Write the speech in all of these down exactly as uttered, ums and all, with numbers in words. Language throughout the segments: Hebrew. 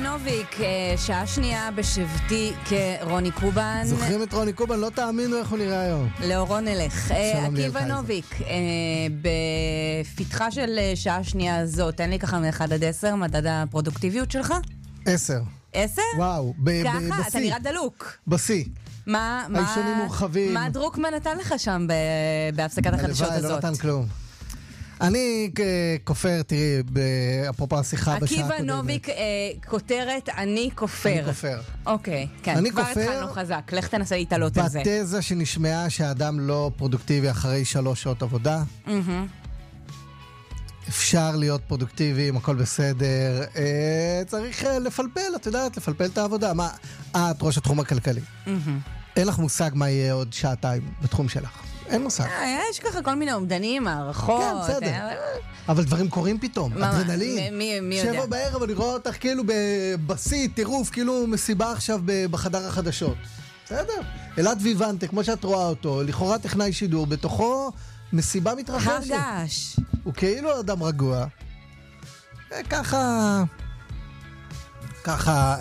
נוביק, שעה שנייה בשבטי כרוני קובן. זוכרים את רוני קובן? לא תאמינו איך הוא נראה היום. לאורו נלך. עקיבא נוביק, בפתחה של שעה שנייה הזאת, תן לי ככה מ-אחד עד עשר, מדד הפרודוקטיביות שלך? עשר. עשר? וואו, ככה, אתה נראה דלוק. בסי. מה, הישונים מורחבים. מה דרוקמן נתן לך שם בהפסקת החדשות הזאת? לא נתן כלום. אני כופר, תראי, אפרופו השיחה בשעה עקיבא הקודמת. נוביק, כותרת, אני כופר. אני כופר. אוקיי, כן, כבר התחלנו חזק. לך תנסה להתעלות על זה. בתזה שנשמעה שהאדם לא פרודוקטיבי אחרי שלוש שעות עבודה. אפשר להיות פרודוקטיביים, הכל בסדר. צריך לפלפל, את יודעת, לפלפל את העבודה. מה, את ראש התחום הכלכלי. אין לך מושג מה יהיה עוד שעתיים בתחום שלך. אין מושג. יש ככה כל מיני עומדנים, מערכות. כן, בסדר. אבל דברים קורים פתאום. אדרנלין. מי יודע? שבע בערב אני רואה אותך כאילו בבסית, טירוף, כאילו מסיבה עכשיו בחדר החדשות. בסדר. אלעד ויוונטה, כמו שאת רואה אותו, לכאורה טכנאי שידור, בתוכו מסיבה מתרחשת. הרגש. הוא כאילו אדם רגוע. ככה... ככה...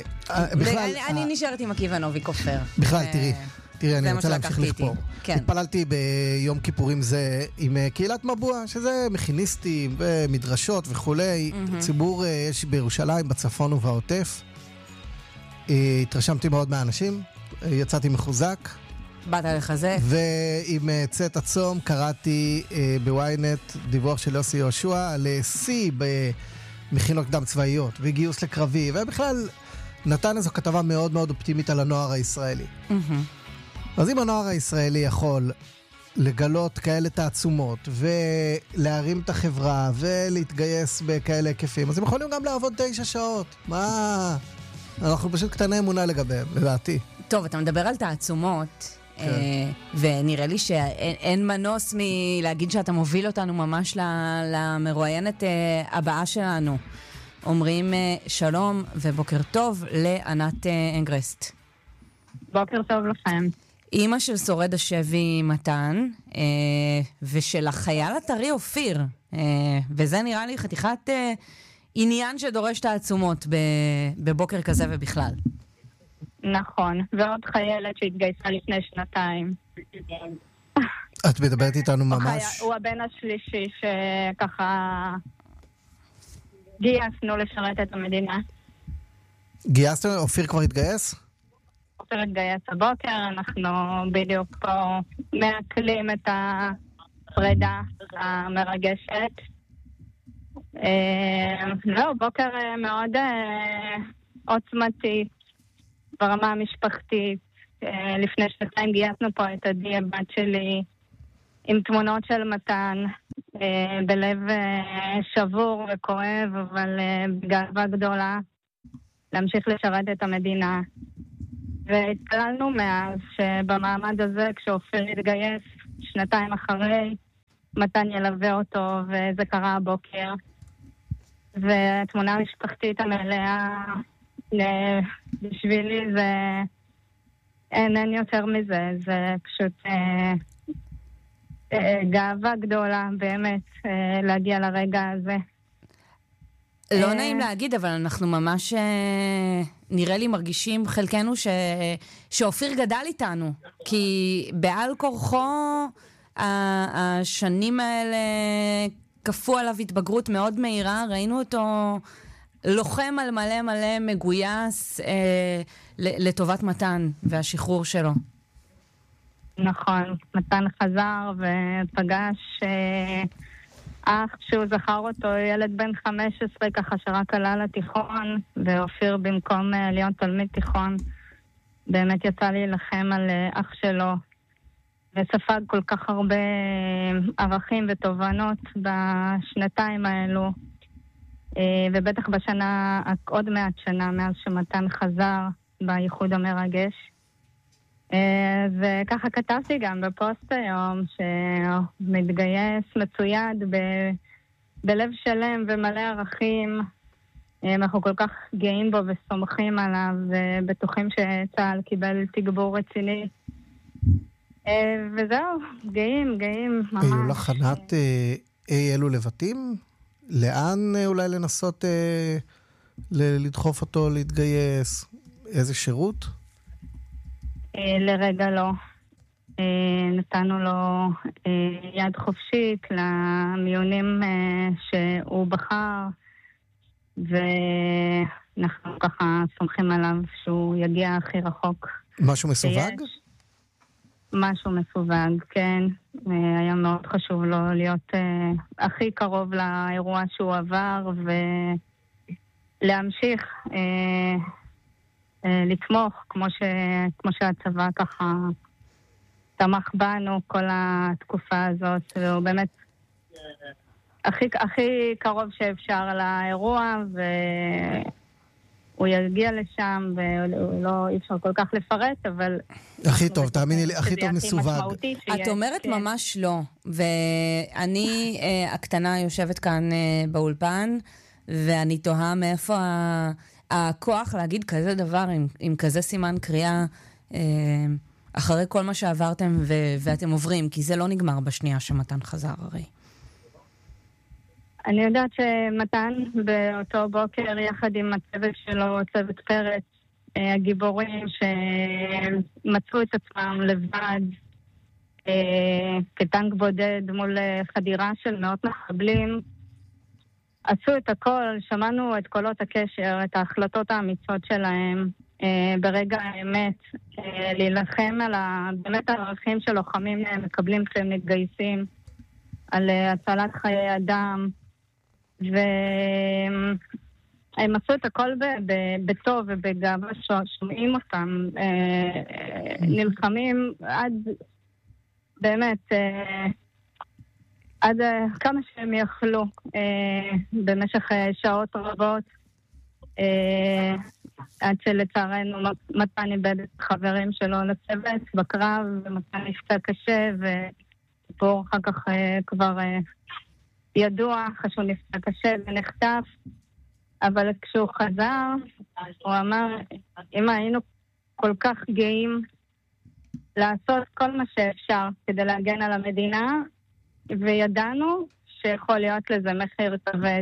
אני נשארת עם עקיבא נוביק כופר. בכלל, תראי. תראי, אני רוצה להמשיך לכפור. כן. התפללתי ביום כיפורים זה עם קהילת מבוע, שזה מכיניסטים ומדרשות וכולי. Mm-hmm. ציבור יש בירושלים, בצפון ובעוטף. התרשמתי מאוד מהאנשים, יצאתי מחוזק. באת לחזק. ועם צאת עצום קראתי בוויינט דיווח של יוסי יהושע ל-C במכינות קדם צבאיות וגיוס לקרבי, ובכלל נתן איזו כתבה מאוד מאוד אופטימית על הנוער הישראלי. Mm-hmm. אז אם הנוער הישראלי יכול לגלות כאלה תעצומות ולהרים את החברה ולהתגייס בכאלה היקפים, אז הם יכולים גם לעבוד תשע שעות. מה? אנחנו פשוט קטני אמונה לגביהם, לדעתי. טוב, אתה מדבר על תעצומות, כן. ונראה לי שאין מנוס מלהגיד שאתה מוביל אותנו ממש למרואיינת הבאה שלנו. אומרים שלום ובוקר טוב לענת אנגרסט. בוקר טוב לכם. אימא של שורד השבי מתן, אה, ושל החייל הטרי אופיר, אה, וזה נראה לי חתיכת אה, עניין שדורש תעצומות בבוקר כזה ובכלל. נכון, ועוד חיילת שהתגייסה לפני שנתיים. את מדברת איתנו ממש? הוא הבן השלישי שככה גייסנו לשרת את המדינה. גייסתם? אופיר כבר התגייס? אופיר התגייס הבוקר, אנחנו בדיוק פה מעכלים את הפרידה המרגשת. לא, בוקר מאוד עוצמתי ברמה המשפחתית. לפני שנתיים גייסנו פה את עדי הבת שלי עם תמונות של מתן, בלב שבור וכואב, אבל בגאווה גדולה להמשיך לשרת את המדינה. והתפללנו מאז שבמעמד הזה, כשאופיר התגייס שנתיים אחרי, מתן ילווה אותו, וזה קרה הבוקר. והתמונה המשפחתית המלאה בשבילי זה אין, אין יותר מזה, זה פשוט אה, אה, גאווה גדולה באמת אה, להגיע לרגע הזה. לא אה... נעים להגיד, אבל אנחנו ממש אה, נראה לי מרגישים חלקנו ש... שאופיר גדל איתנו, כי בעל כורחו השנים האלה כפו עליו התבגרות מאוד מהירה, ראינו אותו לוחם על מלא מלא מגויס אה, לטובת מתן והשחרור שלו. נכון, מתן חזר ופגש אה, אח שהוא זכר אותו, ילד בן חמש עשרה ככה שרק עלה לתיכון, ואופיר במקום אה, להיות תלמיד תיכון באמת יצא להילחם על אה, אח שלו, וספג כל כך הרבה ערכים ותובנות בשנתיים האלו, ובטח בשנה, עוד מעט שנה מאז שמתן חזר בייחוד המרגש. וככה כתבתי גם בפוסט היום שמתגייס מצויד ב- בלב שלם ומלא ערכים. אנחנו כל כך גאים בו וסומכים עליו ובטוחים שצה"ל קיבל תגבור רציני. וזהו, גאים, גאים ממש. היו לך ענת אי אלו לבטים? לאן אולי לנסות לדחוף אותו להתגייס? איזה שירות? לרגע לא. נתנו לו יד חופשית למיונים שהוא בחר, ואנחנו ככה סומכים עליו שהוא יגיע הכי רחוק. משהו מסווג? משהו מסווג, כן. היה מאוד חשוב לו להיות הכי קרוב לאירוע שהוא עבר, ולהמשיך לתמוך, כמו ש... כמו שהצבא ככה תמך בנו כל התקופה הזאת, והוא באמת הכי, הכי קרוב שאפשר לאירוע, והוא יגיע לשם, ולא אי אפשר כל כך לפרט, אבל... הכי טוב, תאמיני לי, הכי טוב מסווג. את אומרת ממש לא, ואני הקטנה יושבת כאן באולפן, ואני תוהה מאיפה הכוח להגיד כזה דבר עם, עם כזה סימן קריאה אחרי כל מה שעברתם ו- ואתם עוברים, כי זה לא נגמר בשנייה שמתן חזר הרי. אני יודעת שמתן באותו בוקר יחד עם הצוות שלו, צוות פרץ, הגיבורים שמצאו את עצמם לבד כטנק בודד מול חדירה של מאות מחבלים, עשו את הכל, שמענו את קולות הקשר, את ההחלטות האמיצות שלהם, אה, ברגע האמת, אה, להילחם על ה, באמת הערכים של לוחמים מקבלים כשהם מתגייסים, על אה, הצלת חיי אדם, והם עשו את הכל ב, ב, בטוב ובגאווה, שומעים אותם, אה, נלחמים עד באמת... אה, עד uh, כמה שהם יכלו uh, במשך uh, שעות רבות, uh, עד שלצערנו מתן איבד את החברים שלו לצוות בקרב, ומתן נפצע קשה, וסיפור אחר כך uh, כבר uh, ידוע, אחרי שהוא נפצע קשה ונחטף, אבל כשהוא חזר, הוא אמר, אם היינו כל כך גאים לעשות כל מה שאפשר כדי להגן על המדינה, וידענו שיכול להיות לזה מחיר כבד.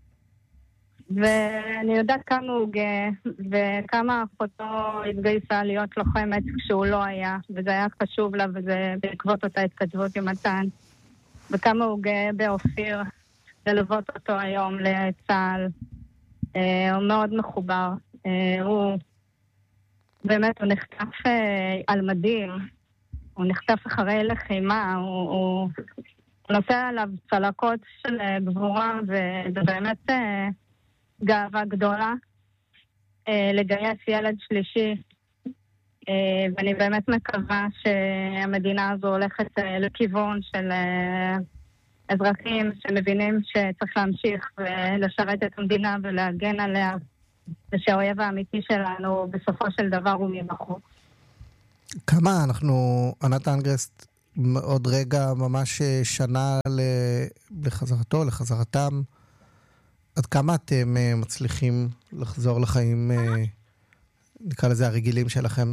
ואני יודעת כמה הוא גאה, וכמה אחותו התגייסה להיות לוחמת כשהוא לא היה, וזה היה חשוב לה, וזה בעקבות אותה התכתבות עם מתן. וכמה הוא גאה באופיר, ללוות אותו היום לצה"ל. אה, הוא מאוד מחובר. אה, הוא באמת, הוא נחטף אה, על מדים, הוא נחטף אחרי לחימה, הוא... הוא נושא עליו צלקות של גבורה, וזה באמת אה, גאווה גדולה אה, לגייס ילד שלישי, אה, ואני באמת מקווה שהמדינה הזו הולכת אה, לכיוון של אה, אזרחים שמבינים שצריך להמשיך ולשרת את המדינה ולהגן עליה, ושהאויב האמיתי שלנו בסופו של דבר הוא מבחוץ. כמה אנחנו, ענת אנגרסט, עוד רגע, ממש שנה לחזרתו, לחזרתם. עד כמה אתם מצליחים לחזור לחיים, נקרא לזה, הרגילים שלכם?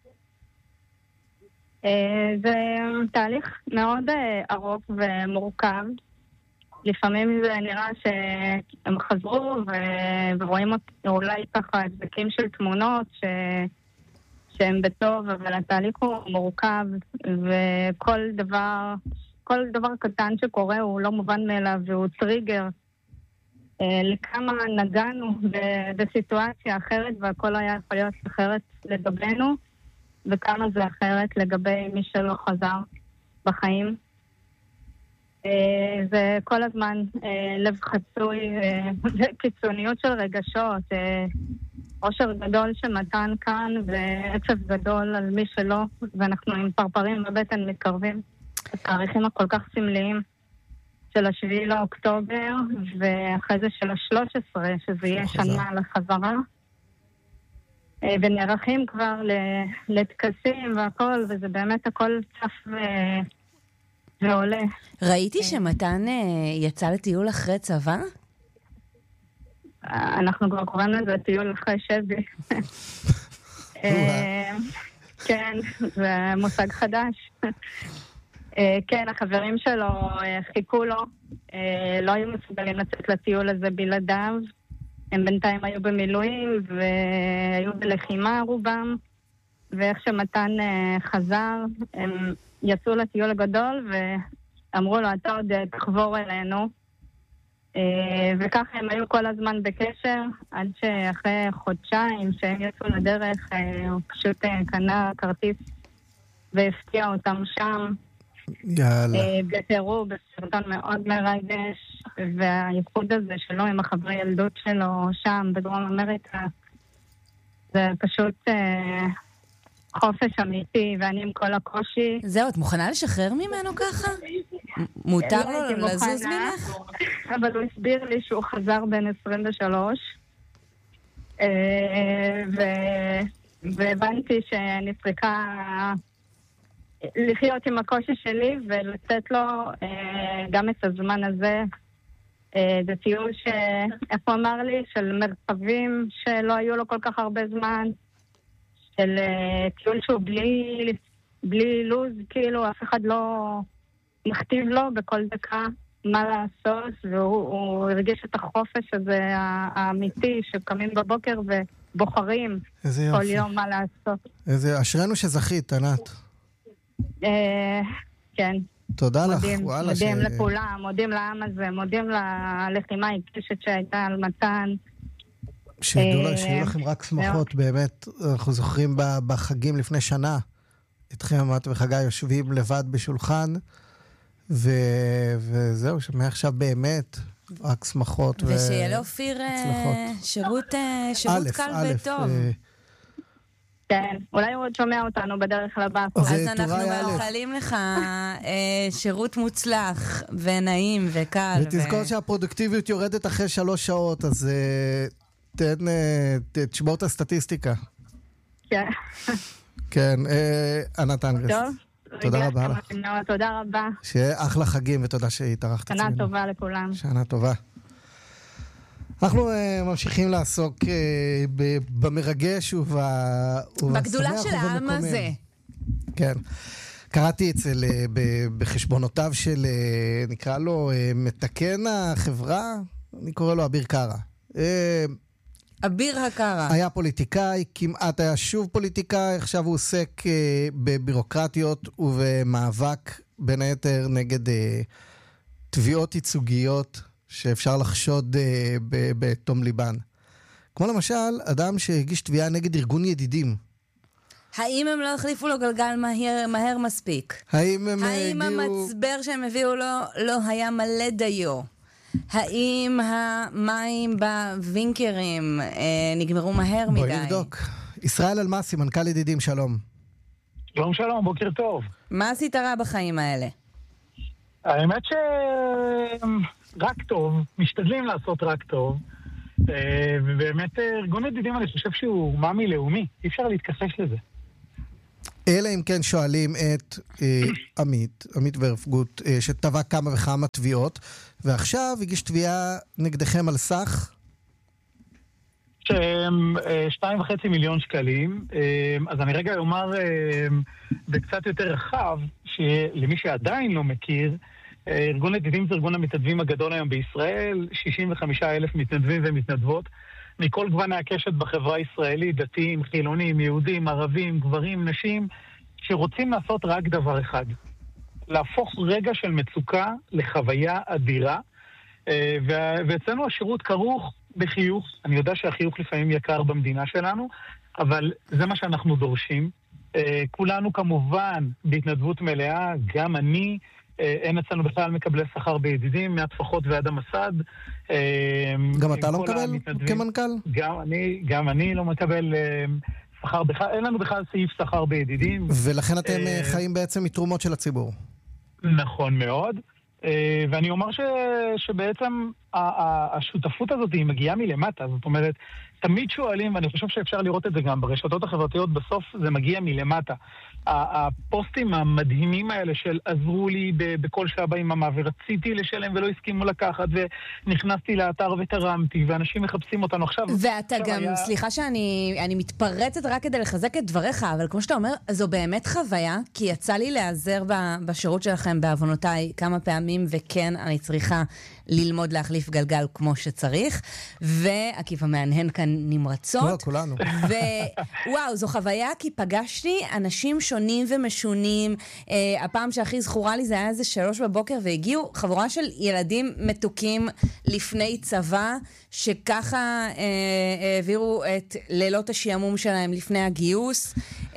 זה תהליך מאוד ארוך ומורכב. לפעמים זה נראה שהם חזרו ורואים אולי ככה דבקים של תמונות ש... שהם בטוב, אבל התהליך הוא מורכב, וכל דבר, כל דבר קטן שקורה הוא לא מובן מאליו, והוא טריגר אה, לכמה נגענו בסיטואציה אחרת, והכל היה יכול להיות אחרת לגבינו, וכמה זה אחרת לגבי מי שלא חזר בחיים. אה, זה כל הזמן אה, לב חצוי, אה, קיצוניות של רגשות, אה, אושר גדול שמתן כאן, ועצב גדול על מי שלא, ואנחנו עם פרפרים בבטן מתקרבים. התאריכים הכל כך סמליים של השביעי לאוקטובר, ואחרי זה של השלוש עשרה, שזה יהיה שנה לחזרה. ונערכים כבר לתקסים והכל, וזה באמת הכל צף ועולה. ראיתי שמתן יצא לטיול אחרי צבא? אנחנו כבר קוראים לזה טיול אחרי שבי. כן, זה מושג חדש. כן, החברים שלו חיכו לו, לא היו מסוגלים לצאת לטיול הזה בלעדיו, הם בינתיים היו במילואים והיו בלחימה רובם, ואיך שמתן חזר, הם יצאו לטיול הגדול ואמרו לו, אתה עוד תחבור אלינו. וככה הם היו כל הזמן בקשר, עד שאחרי חודשיים שהם יצאו לדרך, הוא פשוט קנה כרטיס והפתיע אותם שם. יאללה. בטירוף, בסרטון מאוד מרגש, והייחוד הזה שלו עם החברי ילדות שלו שם בדרום אמריקה, זה פשוט חופש אמיתי, ואני עם כל הקושי. זהו, את מוכנה לשחרר ממנו ככה? מותר לו לזוז ממך? אבל הוא הסביר לי שהוא חזר בין עשרים ושלוש, והבנתי שאני צריכה לחיות עם הקושי שלי ולתת לו גם את הזמן הזה. זה טיול ש... איך הוא אמר לי? של מרחבים שלא היו לו כל כך הרבה זמן, של טיול שהוא בלי, בלי לוז, כאילו אף אחד לא מכתיב לו בכל דקה מה לעשות, והוא הרגיש את החופש הזה האמיתי, שקמים בבוקר ובוחרים כל יום מה לעשות. איזה אשרנו שזכית, ענת. כן. תודה לך. מודים לכולם, מודים לעם הזה, מודים ללחימה העיקשת שהייתה על מתן. שיהיו לכם רק שמחות, באמת. אנחנו זוכרים בחגים לפני שנה, אתכם, את וחגי, יושבים לבד בשולחן, וזהו, שמעכשיו באמת רק שמחות והצלחות. ושיהיה לאופיר שירות קל וטוב. כן, אולי הוא עוד שומע אותנו בדרך לבאקו. אז אנחנו מאחלים לך שירות מוצלח ונעים וקל. ותזכור שהפרודוקטיביות יורדת אחרי שלוש שעות, אז תן, תשמור את הסטטיסטיקה. כן. כן, ענת אנגרסט. טוב. תודה רבה לך. תודה רבה. שיהיה אחלה חגים ותודה שהתארחת. שנה טובה לכולם. שנה טובה. אנחנו uh, ממשיכים לעסוק uh, במרגש ובשמח בגדולה של העם הזה. כן. קראתי אצל, uh, בחשבונותיו של, uh, נקרא לו, uh, מתקן החברה, אני קורא לו אביר קארה. Uh, אביר הקארה. היה פוליטיקאי, כמעט היה שוב פוליטיקאי, עכשיו הוא עוסק uh, בבירוקרטיות ובמאבק, בין היתר נגד uh, תביעות ייצוגיות, שאפשר לחשוד uh, בתום ליבן. כמו למשל, אדם שהגיש תביעה נגד ארגון ידידים. האם הם לא החליפו לו גלגל מהר, מהר מספיק? האם הם האם הגיעו... המצבר שהם הביאו לו לא היה מלא דיו? האם המים בווינקרים אה, נגמרו מהר מדי? בואי נבדוק. ישראל אלמסי, מנכ"ל ידידים, שלום. שלום שלום, בוקר טוב. מה עשית רע בחיים האלה? האמת ש... רק טוב, משתדלים לעשות רק טוב, ובאמת ארגון ידידים אני חושב שהוא מאמי לאומי, אי אפשר להתכחש לזה. אלא אם כן שואלים את אה, עמית, עמית ורפגוט, אה, שטבע כמה וכמה תביעות, ועכשיו הגיש תביעה נגדכם על סך? שהם שתיים וחצי מיליון שקלים, אז אני רגע אומר בקצת יותר רחב, שלמי שעדיין לא מכיר, ארגון ידידים זה ארגון המתנדבים הגדול היום בישראל, שישים וחמישה אלף מתנדבים ומתנדבות, מכל גוון הקשת בחברה הישראלית, דתיים, חילונים, יהודים, ערבים, גברים, נשים, שרוצים לעשות רק דבר אחד, להפוך רגע של מצוקה לחוויה אדירה, ואצלנו השירות כרוך בחיוך. אני יודע שהחיוך לפעמים יקר במדינה שלנו, אבל זה מה שאנחנו דורשים. כולנו כמובן בהתנדבות מלאה, גם אני, אין אצלנו בכלל מקבלי שכר בידידים, מהטפחות ועד המסד. גם אתה לא מקבל כמנכ"ל? גם אני, גם אני לא מקבל שכר בכלל, אין לנו בכלל סעיף שכר בידידים. ולכן אתם חיים בעצם מתרומות של הציבור. נכון מאוד. ואני אומר ש, שבעצם השותפות הזאת היא מגיעה מלמטה, זאת אומרת, תמיד שואלים, ואני חושב שאפשר לראות את זה גם ברשתות החברתיות, בסוף זה מגיע מלמטה. הפוסטים המדהימים האלה של עזרו לי בכל שעה ביממה, ורציתי לשלם ולא הסכימו לקחת, ונכנסתי לאתר ותרמתי, ואנשים מחפשים אותנו עכשיו. ואתה גם, היה... סליחה שאני אני מתפרצת רק כדי לחזק את דבריך, אבל כמו שאתה אומר, זו באמת חוויה, כי יצא לי להיעזר בשירות שלכם בעוונותיי כמה פעמים, וכן, אני צריכה ללמוד להחליף להחליף גלגל כמו שצריך, ועקיבא מהנהן כאן נמרצות. לא, כולנו. ווואו, זו חוויה כי פגשתי אנשים שונים ומשונים. Uh, הפעם שהכי זכורה לי זה היה איזה שלוש בבוקר, והגיעו חבורה של ילדים מתוקים לפני צבא, שככה uh, העבירו את לילות השעמום שלהם לפני הגיוס. Uh,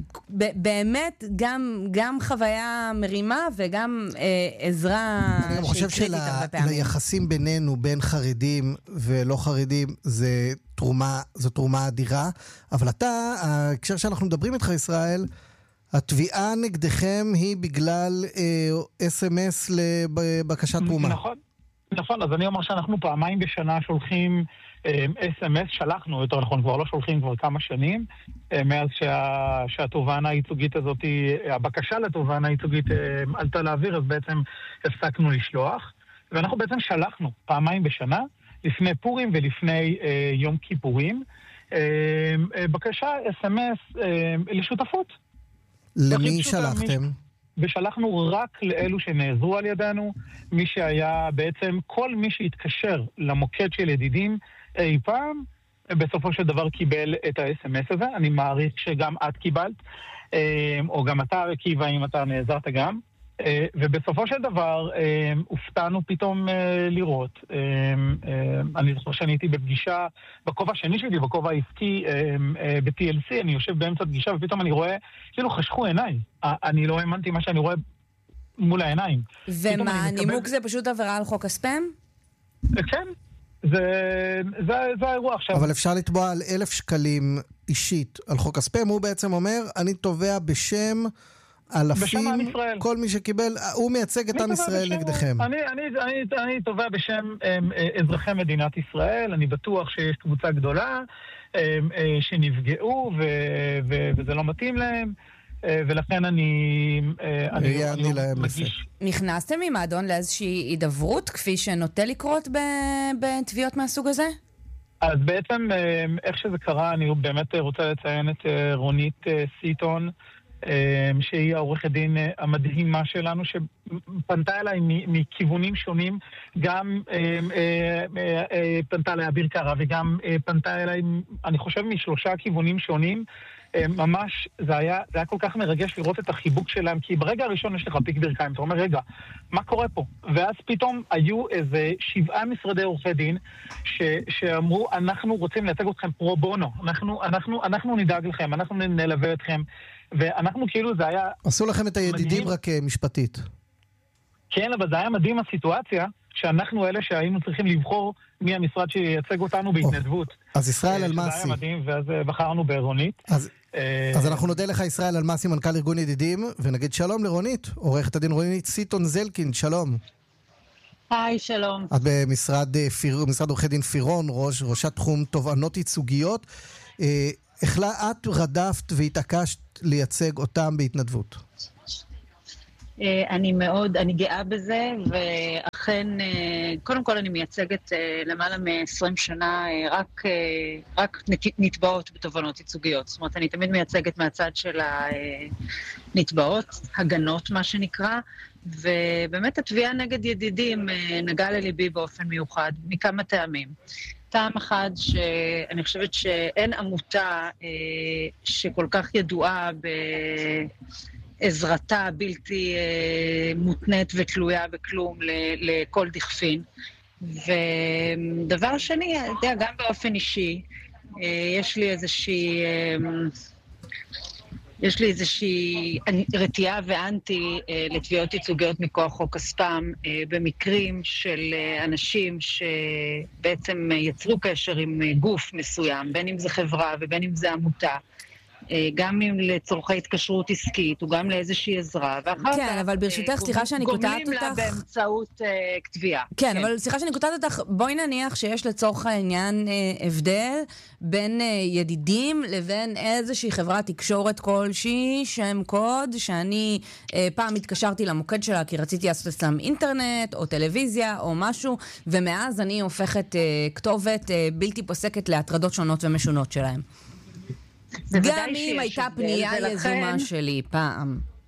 באמת גם, גם חוויה מרימה וגם uh, עזרה אני גם חושב שליחסים בינינו, בין חרדים ולא חרדים, זה תרומה, זו תרומה אדירה. אבל אתה, ההקשר שאנחנו מדברים איתך, ישראל, התביעה נגדכם היא בגלל אס אם אס לבקשת תרומה. נכון, נכון. אז אני אומר שאנחנו פעמיים בשנה שולחים אס אם אס, שלחנו, יותר נכון, כבר לא שולחים כבר כמה שנים, מאז שה, שהתובענה הייצוגית הזאת, הבקשה לתובענה הייצוגית עלתה לאוויר, אז בעצם הפסקנו לשלוח, ואנחנו בעצם שלחנו פעמיים בשנה, לפני פורים ולפני אה, יום כיפורים, אה, אה, בקשה אס אם אס אה, לשותפות. למי שלחתם? ושלחנו רק לאלו שנעזרו על ידינו, מי שהיה בעצם כל מי שהתקשר למוקד של ידידים אי פעם, בסופו של דבר קיבל את ה-אס אם אס הזה. אני מעריך שגם את קיבלת, או גם אתה, עקיבא, אם אתה נעזרת גם. ובסופו של דבר הופתענו פתאום לראות. אני זוכר שאני הייתי בפגישה, בכובע השני שלי, בכובע העסקי ב-טי אל סי, אני יושב באמצע פגישה ופתאום אני רואה, כאילו חשכו עיניי. אני לא האמנתי מה שאני רואה מול העיניים. ומה, הנימוק זה פשוט עבירה על חוק הספאם? כן. זה, זה, זה האירוע עכשיו. אבל אפשר לתבוע על אלף שקלים אישית על חוק הספאם. הוא בעצם אומר, אני תובע בשם אלפים, כל מי שקיבל, הוא מייצג את עם ישראל נגדכם. אני, אני, אני, אני תובע בשם הם, אזרחי מדינת ישראל. אני בטוח שיש קבוצה גדולה הם, שנפגעו ו, ו, וזה לא מתאים להם. ולכן אני... אני, אני להם מגיש. נכנסתם עם האדון לאיזושהי הידברות, כפי שנוטה לקרות בתביעות מהסוג הזה? אז בעצם, איך שזה קרה, אני באמת רוצה לציין את רונית סיטון, שהיא העורכת דין המדהימה שלנו, שפנתה אליי מכיוונים שונים, גם פנתה אליי אביר קארה, וגם פנתה אליי, אני חושב, משלושה כיוונים שונים, ממש, זה היה, זה היה כל כך מרגש לראות את החיבוק שלהם, כי ברגע הראשון יש לך פיק ברכיים, אתה אומר, רגע, מה קורה פה? ואז פתאום היו איזה שבעה משרדי עורכי דין, ש, שאמרו, אנחנו רוצים לייצג אתכם פרו בונו, אנחנו, אנחנו, אנחנו נדאג לכם, אנחנו נלווה אתכם, ואנחנו כאילו, זה היה... עשו לכם את הידידים מדהים. רק משפטית. כן, אבל זה היה מדהים הסיטואציה, שאנחנו אלה שהיינו צריכים לבחור מי המשרד שייצג אותנו בהתנדבות. אז ישראל אלמסי. זה היה מדהים, ואז בחרנו ברונית. אז, אז אנחנו נודה לך, ישראל אלמסי, מנכ"ל ארגון ידידים, ונגיד שלום לרונית, עורכת הדין רונית סיטון זלקין, שלום. היי, שלום. את במשרד משרד עורכי דין פירון, ראש, ראשת תחום תובענות ייצוגיות. החלה את רדפת והתעקשת לייצג אותם בהתנדבות. אני מאוד, אני גאה בזה, ואכן, קודם כל אני מייצגת למעלה מ-עשרים שנה רק, רק נתבעות בתובענות ייצוגיות. זאת אומרת, אני תמיד מייצגת מהצד של הנתבעות, הגנות מה שנקרא, ובאמת התביעה נגד ידידים נגעה לליבי באופן מיוחד, מכמה טעמים. טעם אחד שאני חושבת שאין עמותה שכל כך ידועה ב... עזרתה בלתי אה, מותנית ותלויה בכלום ל- לכל דכפין. ודבר שני, יודע, גם באופן אישי, אה, יש לי איזושהי, אה, יש לי איזושהי רתיעה ואנטי אה, לתביעות ייצוגיות מכוח חוק הספאם, אה, במקרים של אה, אנשים שבעצם יצרו קשר עם אה, גוף מסוים, בין אם זה חברה ובין אם זה עמותה, גם אם לצורכי התקשרות עסקית, או גם לאיזושהי עזרה, ואחר כן, אבל ברשותך, סליחה שאני קוטעת אותך. גומלים לה באמצעות תביעה. כן, אבל סליחה שאני קוטעת אותך, בואי נניח שיש לצורך העניין הבדל בין ידידים לבין איזושהי חברת תקשורת כלשהי, שם קוד, שאני פעם התקשרתי למוקד שלה, כי רציתי לעשות אצלם אינטרנט, או טלוויזיה, או משהו, ומאז אני הופכת כתובת בלתי פוסקת להטרדות שונות ומשונות שלהם. גם אם הייתה פנייה יזומה שלי פעם,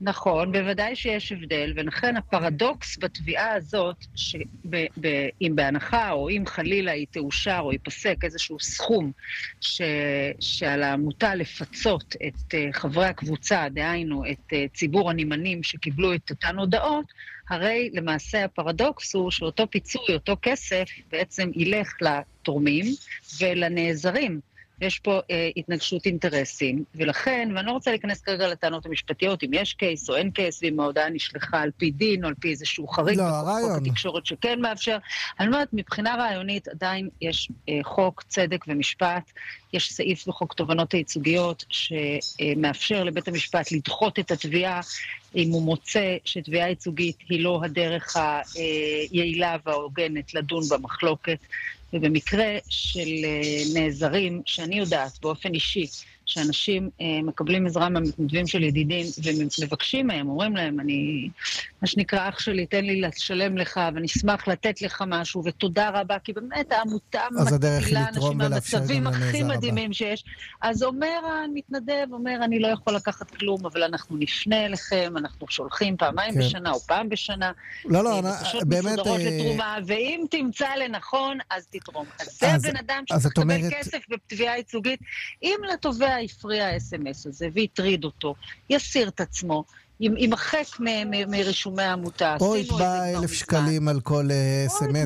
נכון, בוודאי שיש הבדל, ולכן הפרדוקס בתביעה הזאת, שאם בהנחה או אם חלילה היא תאושר או ייפסק איזשהו סכום ש, שעל העמותה לפצות את חברי הקבוצה, דהיינו את ציבור הנמנים שקיבלו את אותן הודעות, הרי למעשה הפרדוקס הוא שאותו פיצוי, אותו כסף, בעצם ילך לתורמים ולנעזרים. יש פה אה, התנגשות אינטרסים, ולכן, ואני לא רוצה להיכנס כרגע לטענות המשפטיות, אם יש קייס או אין קייס, ואם ההודעה נשלחה על פי דין, או על פי איזשהו חריג, לא, בחוק התקשורת שכן מאפשר. אני אומרת, מבחינה רעיונית, עדיין יש אה, חוק צדק ומשפט, יש סעיף בחוק תובענות הייצוגיות, שמאפשר לבית המשפט לדחות את התביעה, אם הוא מוצא שתביעה ייצוגית היא לא הדרך היעילה וההוגנת לדון במחלוקת, ובמקרה של נעזרים, שאני יודעת באופן אישי, שאנשים מקבלים עזרה מהמתנדבים של ידידים, ומבקשים מהם, אומרים להם, אני, מה שנקרא, אח שלי, תן לי לשלם לך, ואני אשמח לתת לך משהו, ותודה רבה, כי באמת העמותה מצילה אנשים מהמצבים הכי מדהימים שיש. אז אומר המתנדב, אומר, אני לא יכול לקחת כלום, אבל אנחנו נפנה אליכם, אנחנו שולחים פעמיים בשנה, או פעם בשנה, לא, לא, באמת... לתרומה, ואם תמצא לנכון, אז תתרום. אז זה הבן אדם שתקבל כסף בתביעה ייצוגית, אם לתובע הפריע ה-אס אם אס הזה והטריד אותו, יסיר את עצמו, ימחק מרישומי העמותה. או יתבע אלף שקלים על כל אס אם אס.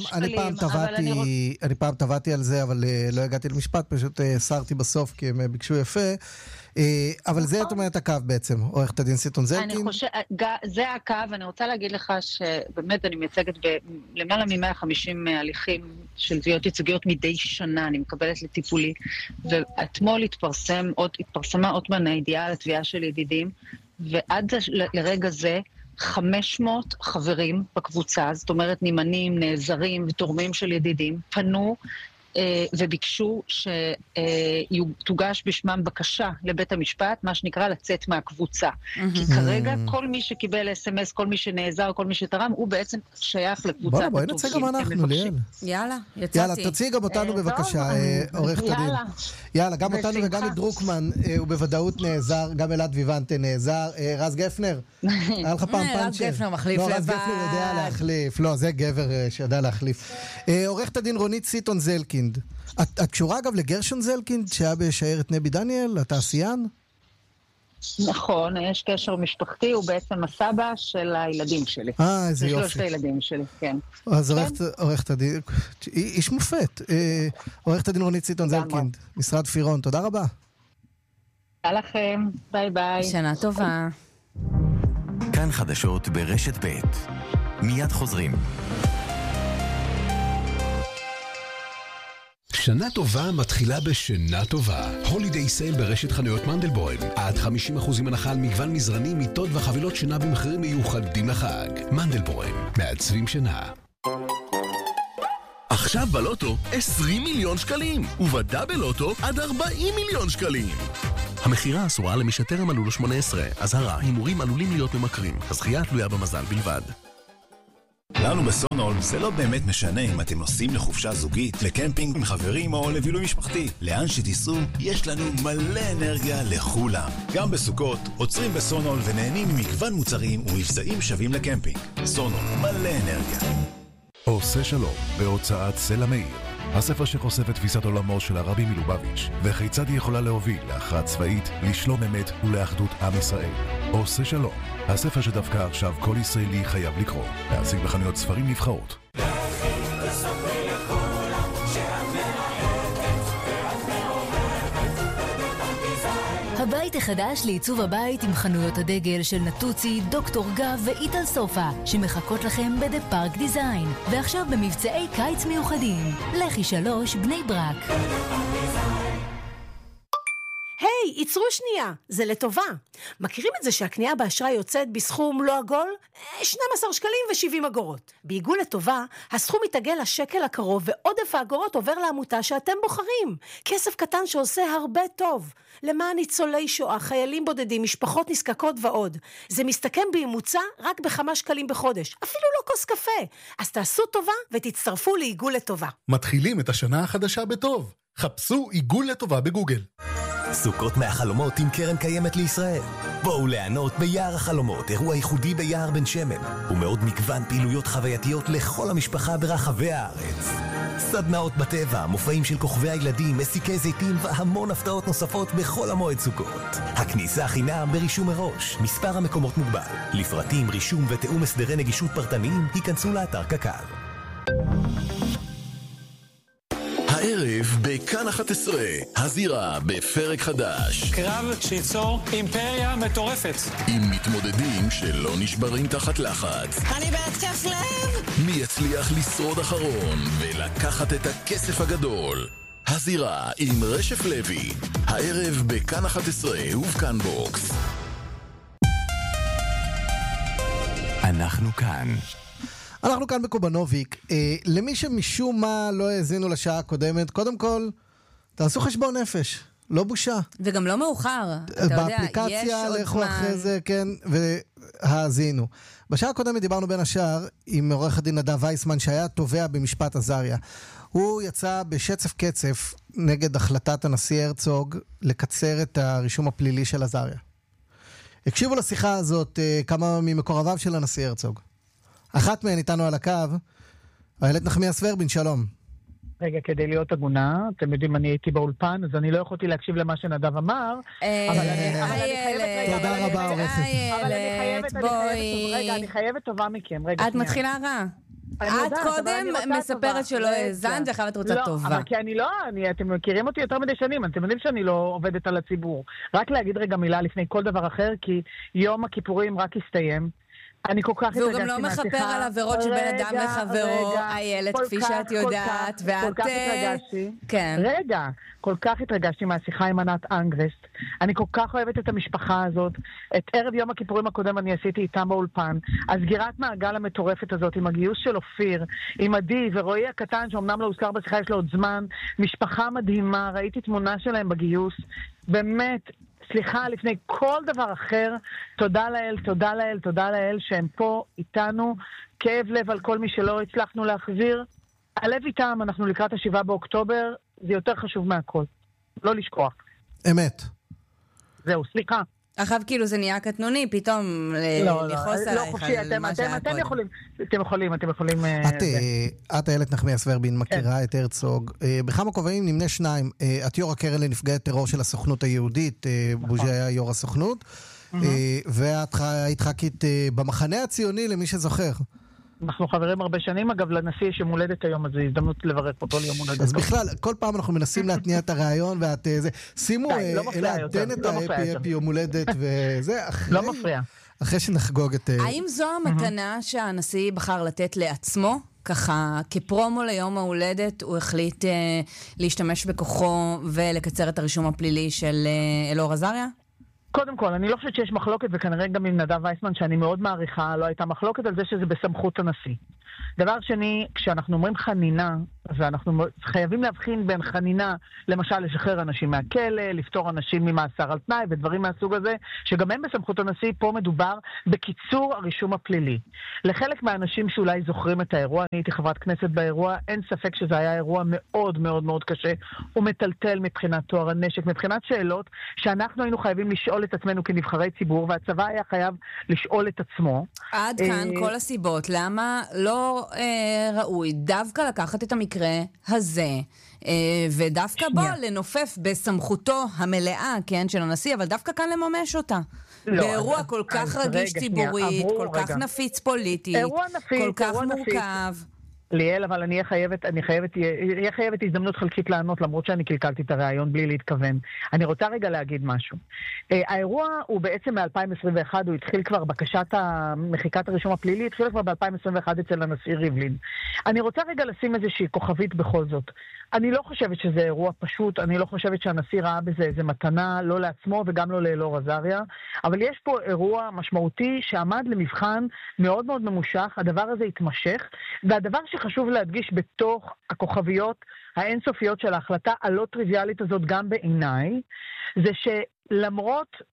אני פעם טבעתי על זה, אבל לא הגעתי למשפט, פשוט סרתי בסוף כי הם ביקשו יפה. אבל זה את אומרת הקו בעצם, עורכת הדין סיטון זלקין? אני חושב, זה הקו, אני רוצה להגיד לך שבאמת אני מייצגת למעלה מ-מאה וחמישים הליכים של תביעות ייצוגיות מדי שנה, אני מקבלת לטיפולי, ואתמול התפרסם, התפרסמה עוד מן הידיעה על התביעה של ידידים, ועד לרגע זה חמש מאות חברים בקבוצה, זאת אומרת נמנים, נעזרים ותורמים של ידידים, פנו וביקשו שתוגש בשמם בקשה לבית המשפט, מה שנקרא לצאת מהקבוצה. כי כרגע כל מי שקיבל אס אם אס, כל מי שנעזר, כל מי שתרם, הוא בעצם שייך לקבוצה. בואו, בואי נצא גם אנחנו, ליאל. יאללה, יצאתי. יאללה, תציג גם אותנו בבקשה, עורכת הדין. יאללה, גם אותנו וגם את דרוקמן, הוא בוודאות נעזר, גם אלעד ויוונטה נעזר. רז גפנר, היה לך פעם פאנצ'ר. רז גפנר מחליף לבד. לא, רז גפנר יודע להחליף. לא, זה גבר שיודע להחליף. עורכת הדין רונית סיטון זלקין. את, את קשורה אגב לגרשון זלקינד שהיה בשיירת נבי דניאל, התעשיין? נכון, יש קשר משפחתי, הוא בעצם הסבא של הילדים שלי. אה, איזה יופי. שלושת הילדים שלי, כן. אז עורכת הדין, איש מופת, עורכת הדין רונית סיטון זלקינד, משרד פירון, תודה רבה. תודה לכם, ביי ביי. שנה טובה. כאן חדשות ברשת ב' מיד חוזרים. שנה טובה מתחילה בשינה טובה. הולידיי סייל ברשת חנויות מנדלבוים. עד חמישים אחוז הנחה על מגוון מזרנים, מיטות וחבילות שינה במחירים מיוחדים לחג. מנדלבוים, מעצבים שינה. עכשיו בלוטו עשרים מיליון שקלים, ובדאבל לוטו עד ארבעים מיליון שקלים. המחירה אסורה למי שטרם מלאו לו שמונה עשרה. אזהרה, הימורים עלולים להיות ממכרים. הזכייה תלויה במזל בלבד. לנו בסונול זה לא באמת משנה אם אתם נוסעים לחופשה זוגית, לקמפינג עם חברים או לבילוי משפחתי. לאן שתיסעו, יש לנו מלא אנרגיה לכולם. גם בסוכות, עוצרים בסונול ונהנים ממגוון מוצרים ומבצעים שווים לקמפינג. סונול, מלא אנרגיה. עושה שלום, בהוצאת סלע מאיר. הספר שחושף את תפיסת עולמו של הרבי מלובביץ' וכיצד היא יכולה להוביל להכרעה צבאית, לשלום אמת ולאחדות עם ישראל. עושה שלום, הספר שדווקא עכשיו כל ישראלי חייב לקרוא. להשיג בחנויות ספרים נבחרות. הבית החדש לעיצוב הבית עם חנויות הדגל של נטוצי, דוקטור גב ואיטל סופה שמחכות לכם בדה פארק דיזיין, ועכשיו במבצעי קיץ מיוחדים. לכי שלוש בני ברק. היי, hey, ייצרו שנייה, זה לטובה. מכירים את זה שהקנייה באשראי יוצאת בסכום לא עגול? שנים עשר שקלים ו-שבעים אגורות. בעיגול לטובה, הסכום מתעגל לשקל הקרוב ועודף האגורות עובר לעמותה שאתם בוחרים. כסף קטן שעושה הרבה טוב. למען ניצולי שואה, חיילים בודדים, משפחות נזקקות ועוד. זה מסתכם בממוצע רק בכמה שקלים בחודש. אפילו לא כוס קפה. אז תעשו טובה ותצטרפו לעיגול לטובה. מתחילים את השנה החדשה בטוב. חפשו עיגול לטובה בגוגל. סוכות מהחלומות עם קרן קיימת לישראל. בואו ליהנות ביער החלומות, אירוע ייחודי ביער בן שמן, ומאוד מגוון פעילויות חווייתיות לכל המשפחה ברחבי הארץ. סדנאות בטבע, מופעים של כוכבי הילדים, מסיקי זיתים והמון הפתעות נוספות בכל המועד סוכות. הכניסה חינם ברישום מראש, מספר המקומות מוגבל. לפרטים, רישום ותאום הסדרי נגישות פרטניים, היכנסו לאתר קק"ל. הערב בכאן אחת עשרה, הזירה בפרק חדש. קרב שיצור אימפריה מטורפת. עם מתמודדים שלא נשברים תחת לחץ. אני בהתקף לב. מי יצליח לשרוד אחרון ולקחת את הכסף הגדול? הזירה עם רשף לוי. הערב בכאן אחת עשרה ובכאן בוקס. אנחנו כאן. אנחנו כאן בקובנוביק. אה, למי שמשום מה לא האזינו לשעה הקודמת, קודם כל, תעשו חשבון נפש. לא בושה. וגם לא מאוחר. אתה יודע, באפליקציה, לכו אחרי זה, כן, והאזינו. בשעה הקודמת דיברנו בין השאר עם עורך הדין נדב וייסמן, שהיה תובע במשפט עזריה. הוא יצא בשצף קצף נגד החלטת הנשיא הרצוג לקצר את הרישום הפלילי של עזריה. הקשיבו לשיחה הזאת אה, כמה ממקורביו של הנשיא הרצוג. אחת מהן איתנו על הקו, איילת נחמיאס ורבין, שלום. רגע, כדי להיות הגונה, אתם יודעים, אני הייתי באולפן, אז אני לא יכולתי להקשיב למה שנדב אמר, אבל אני חייבת... תודה רבה, עורכת. איילת, בואי. רגע, אני חייבת טובה מכם, רגע. את מתחילה רע. את קודם מספרת שלא האזנת, ואחר את רוצה טובה. לא, אבל כי אני לא, אתם מכירים אותי יותר מדי שנים, אתם יודעים שאני לא עובדת על הציבור. רק להגיד רגע מילה לפני כל דבר אחר, כי יום הכיפורים רק הסתיים. אני כל כך והוא גם לא מחפר על עבירות שבין אדם לחברו, איילת, כפי שאת יודעת, ואת... כל כך התרגשתי. כן. רגע, כל כך התרגשתי מהשיחה עם ענת אנגרסט. אני כל כך אוהבת את המשפחה הזאת. את ערב יום הכיפורים הקודם אני עשיתי איתם באולפן. הסגירת מעגל המטורפת הזאת, עם הגיוס של אופיר, עם עדי ורועי הקטן, שאומנם לא הוזכר בשיחה, יש לו עוד זמן. משפחה מדהימה, ראיתי תמונה שלהם בגיוס. באמת... סליחה, לפני כל דבר אחר, תודה לאל, תודה לאל, תודה לאל, שהם פה איתנו, כאב לב על כל מי שלא הצלחנו להחזיר. הלב איתם, אנחנו לקראת השבעה באוקטובר, זה יותר חשוב מהכל. לא לשכוח. אמת. זהו, סליחה. עכשיו כאילו זה נהיה קטנוני, פתאום לכעוס עלייך על מה שהיה קודם. אתם יכולים, אתם יכולים, אתם יכולים... את, איילת נחמיאס ורבין, מכירה את הרצוג. בכמה כובעים נמנה שניים. את יו"ר הקרן לנפגעי טרור של הסוכנות היהודית, בוז'י היה יו"ר הסוכנות, ואת היית ח"כית במחנה הציוני, למי שזוכר. אנחנו חברים הרבה שנים, אגב, לנשיא שמולדת היום, אז זו הזדמנות לברך אותו ליום הולדת. אז בכלל, כל פעם אנחנו מנסים להתניע את הרעיון, ואת זה, שימו, לעדן את האפי אפי יום הולדת, וזה, לא מפריע. אחרי שנחגוג את... האם זו המתנה שהנשיא בחר לתת לעצמו? ככה, כפרומו ליום ההולדת, הוא החליט להשתמש בכוחו ולקצר את הרישום הפלילי של אלאור עזריה? קודם כל, אני לא חושבת שיש מחלוקת, וכנראה גם עם נדב וייסמן, שאני מאוד מעריכה, לא הייתה מחלוקת על זה שזה בסמכות הנשיא. דבר שני, כשאנחנו אומרים חנינה, ואנחנו חייבים להבחין בין חנינה, למשל לשחרר אנשים מהכלא, לפתור אנשים ממאסר על תנאי ודברים מהסוג הזה, שגם הם בסמכות הנשיא, פה מדובר בקיצור הרישום הפלילי. לחלק מהאנשים שאולי זוכרים את האירוע, אני הייתי חברת כנסת באירוע, אין ספק שזה היה אירוע מאוד מאוד מאוד קשה, ומטלטל מבחינת תואר הנשק, מבחינת שאלות שאנחנו היינו חייבים לשאול את עצמנו כנבחרי ציבור, והצבא היה חייב לשאול את עצמו. עד כאן כל הסיבות, למה לא אה, ראוי דווקא לקחת את המקרה הזה, ודווקא בו לנופף בסמכותו המלאה, כן, של הנשיא, אבל דווקא כאן לממש אותה. באירוע כל כך רגיש ציבורית, כל כך נפיץ פוליטית, כל כך מורכב. ליאל, אבל אני אהיה חייבת, אני חייבת, אהיה חייבת הזדמנות חלקית לענות, למרות שאני קלקלתי את הרעיון בלי להתכוון. אני רוצה רגע להגיד משהו. האירוע הוא בעצם מ-אלפיים עשרים ואחת, הוא התחיל כבר, בקשת המחיקת הרישום הפלילי, התחיל כבר ב-אלפיים עשרים ואחת אצל הנשיא ריבלין. אני רוצה רגע לשים איזושהי כוכבית בכל זאת. אני לא חושבת שזה אירוע פשוט, אני לא חושבת שהנשיא ראה בזה איזה מתנה, לא לעצמו וגם לא לאלאור עזריה, אבל יש פה אירוע משמעותי שעמד למבחן מאוד מאוד ממושך, הדבר הזה התמשך, והדבר שחשוב להדגיש בתוך הכוכביות האינסופיות של ההחלטה הלא טריוויאלית הזאת גם בעיניי, זה שלמרות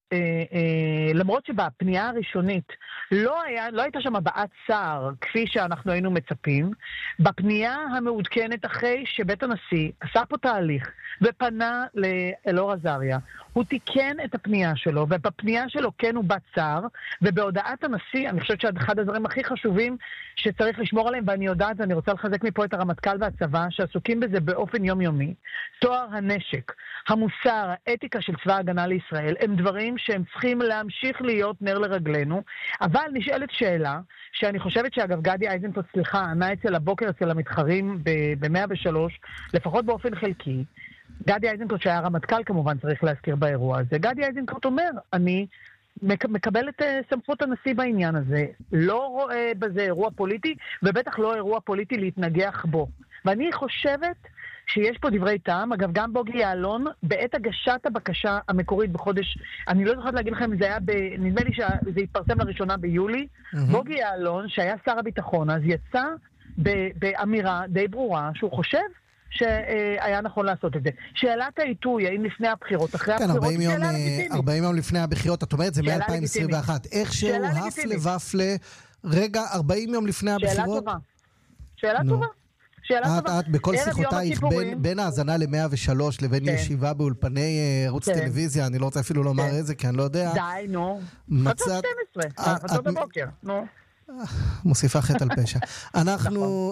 אה, אה, למרות שבפנייה הראשונית לא, היה, לא הייתה שם הבעת צער כפי שאנחנו היינו מצפים, בפנייה המעודכנת אחרי שבית הנשיא עשה פה תהליך ופנה לאלאור עזריה, הוא תיקן את הפנייה שלו, ובפנייה שלו כן הוא בא צער, ובהודעת הנשיא, אני חושבת שאחד הדברים הכי חשובים שצריך לשמור עליהם, ואני יודעת, ואני רוצה לחזק מפה את הרמטכ"ל והצבא, שעסוקים בזה באופן יומיומי, תואר הנשק, המוסר, האתיקה של צבא ההגנה לישראל, הם דברים שהם צריכים להמשיך להיות נר לרגלינו, אבל נשאלת שאלה, שאני חושבת שאגב גדי איזנקוט, סליחה, ענה אצל הבוקר אצל המתחרים ב-מאה ושלוש, לפחות באופן חלקי, גדי איזנקוט שהיה רמטכ"ל כמובן צריך להזכיר באירוע הזה, גדי איזנקוט אומר, אני מקבל את סמכות הנשיא בעניין הזה, לא רואה בזה אירוע פוליטי, ובטח לא אירוע פוליטי להתנגח בו. ואני חושבת שיש פה דברי טעם, אגב גם בוגי יעלון, בעת הגשת הבקשה המקורית בחודש, אני לא זוכרת להגיד לכם, זה היה, ב, נדמה לי שזה התפרסם לראשונה ביולי, mm-hmm. בוגי יעלון, שהיה שר הביטחון, אז יצא ב, באמירה די ברורה, שהוא חושב שהיה נכון לעשות את זה. שאלת העיתוי, האם לפני הבחירות, אחרי הבחירות, כן, ארבעים יום לפני הבחירות, את אומרת, זה מ-אלפיים עשרים ואחת. איך שהוא הפלה ופלה, רגע, ארבעים יום לפני הבחירות? שאלה טובה. שאלה טובה. שאלה טובה. את בכל שיחותייך בין האזנה ל-מאה ושלוש לבין ישיבה באולפני ערוץ טלוויזיה, אני לא רוצה אפילו לומר איזה, כי אני לא יודע. די, נו. חצות שתים עשרה, חצות בבוקר, נו. מוסיפה חטא על פשע. אנחנו,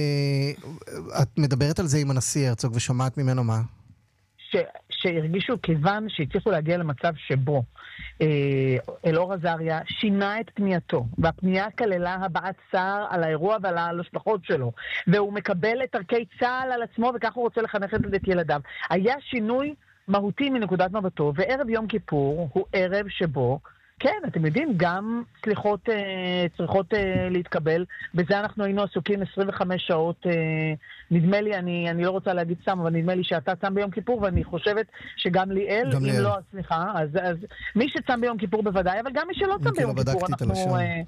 את מדברת על זה עם הנשיא הרצוג ושומעת ממנו מה? שהרגישו כיוון שהצליחו להגיע למצב שבו אלאור עזריה שינה את פנייתו, והפנייה כללה הבעת צער על האירוע ועל ההשלכות שלו, והוא מקבל את ערכי צה"ל על עצמו וכך הוא רוצה לחנך את ילדיו. היה שינוי מהותי מנקודת מבטו, וערב יום כיפור הוא ערב שבו כן, אתם יודעים, גם סליחות אה, צריכות אה, להתקבל. בזה אנחנו היינו עסוקים עשרים וחמש שעות. אה, נדמה לי, אני, אני לא רוצה להגיד סתם, אבל נדמה לי שאתה צם ביום כיפור, ואני חושבת שגם ליאל, אם ליאל. לא, סליחה, אז, אז מי שצם ביום כיפור בוודאי, אבל גם מי שלא צם ביום לא כיפור, אנחנו, אה,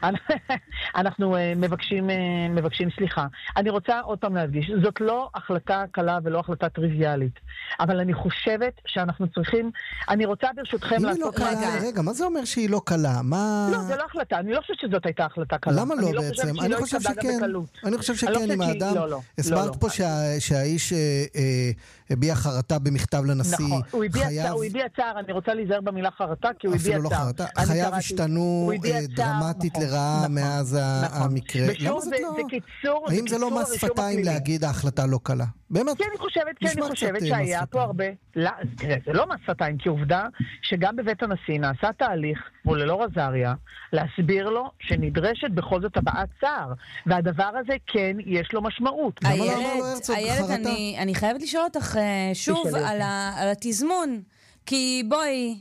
אנחנו אה, מבקשים, אה, מבקשים סליחה. אני רוצה עוד פעם להדגיש, זאת לא החלטה קלה ולא החלטה טריוויאלית, אבל אני חושבת שאנחנו צריכים, אני רוצה ברשותכם לעשות... לא רגע, רגע, מה זה אומר שהיא לא קלה? מה... לא, זה לא החלטה. אני לא חושבת שזאת הייתה החלטה קלה. למה לא בעצם? אני חושב שכן. אני חושב שכן עם האדם. הסברת פה שהאיש הביע חרטה במכתב לנשיא. נכון, הוא הביע צער. אני רוצה להיזהר במילה חרטה, כי הוא הביע צער. אפילו לא חרטה. חייו השתנו דרמטית לרעה מאז המקרה. למה זאת לא... האם זה לא מס שפתיים להגיד ההחלטה לא קלה? באמת? כן, אני חושבת, כן, אני חושבת שהיה פה הרבה... לא, זה לא מס שפתיים, כי עובדה שגם בבית הנשיא נעשה תהליך מול אלאור עזריה, להסביר לו שנדרשת בכל זאת הבעת צער, והדבר הזה כן יש לו משמעות. איילת, אני חייבת לשאול אותך שוב על התזמון, כי בואי,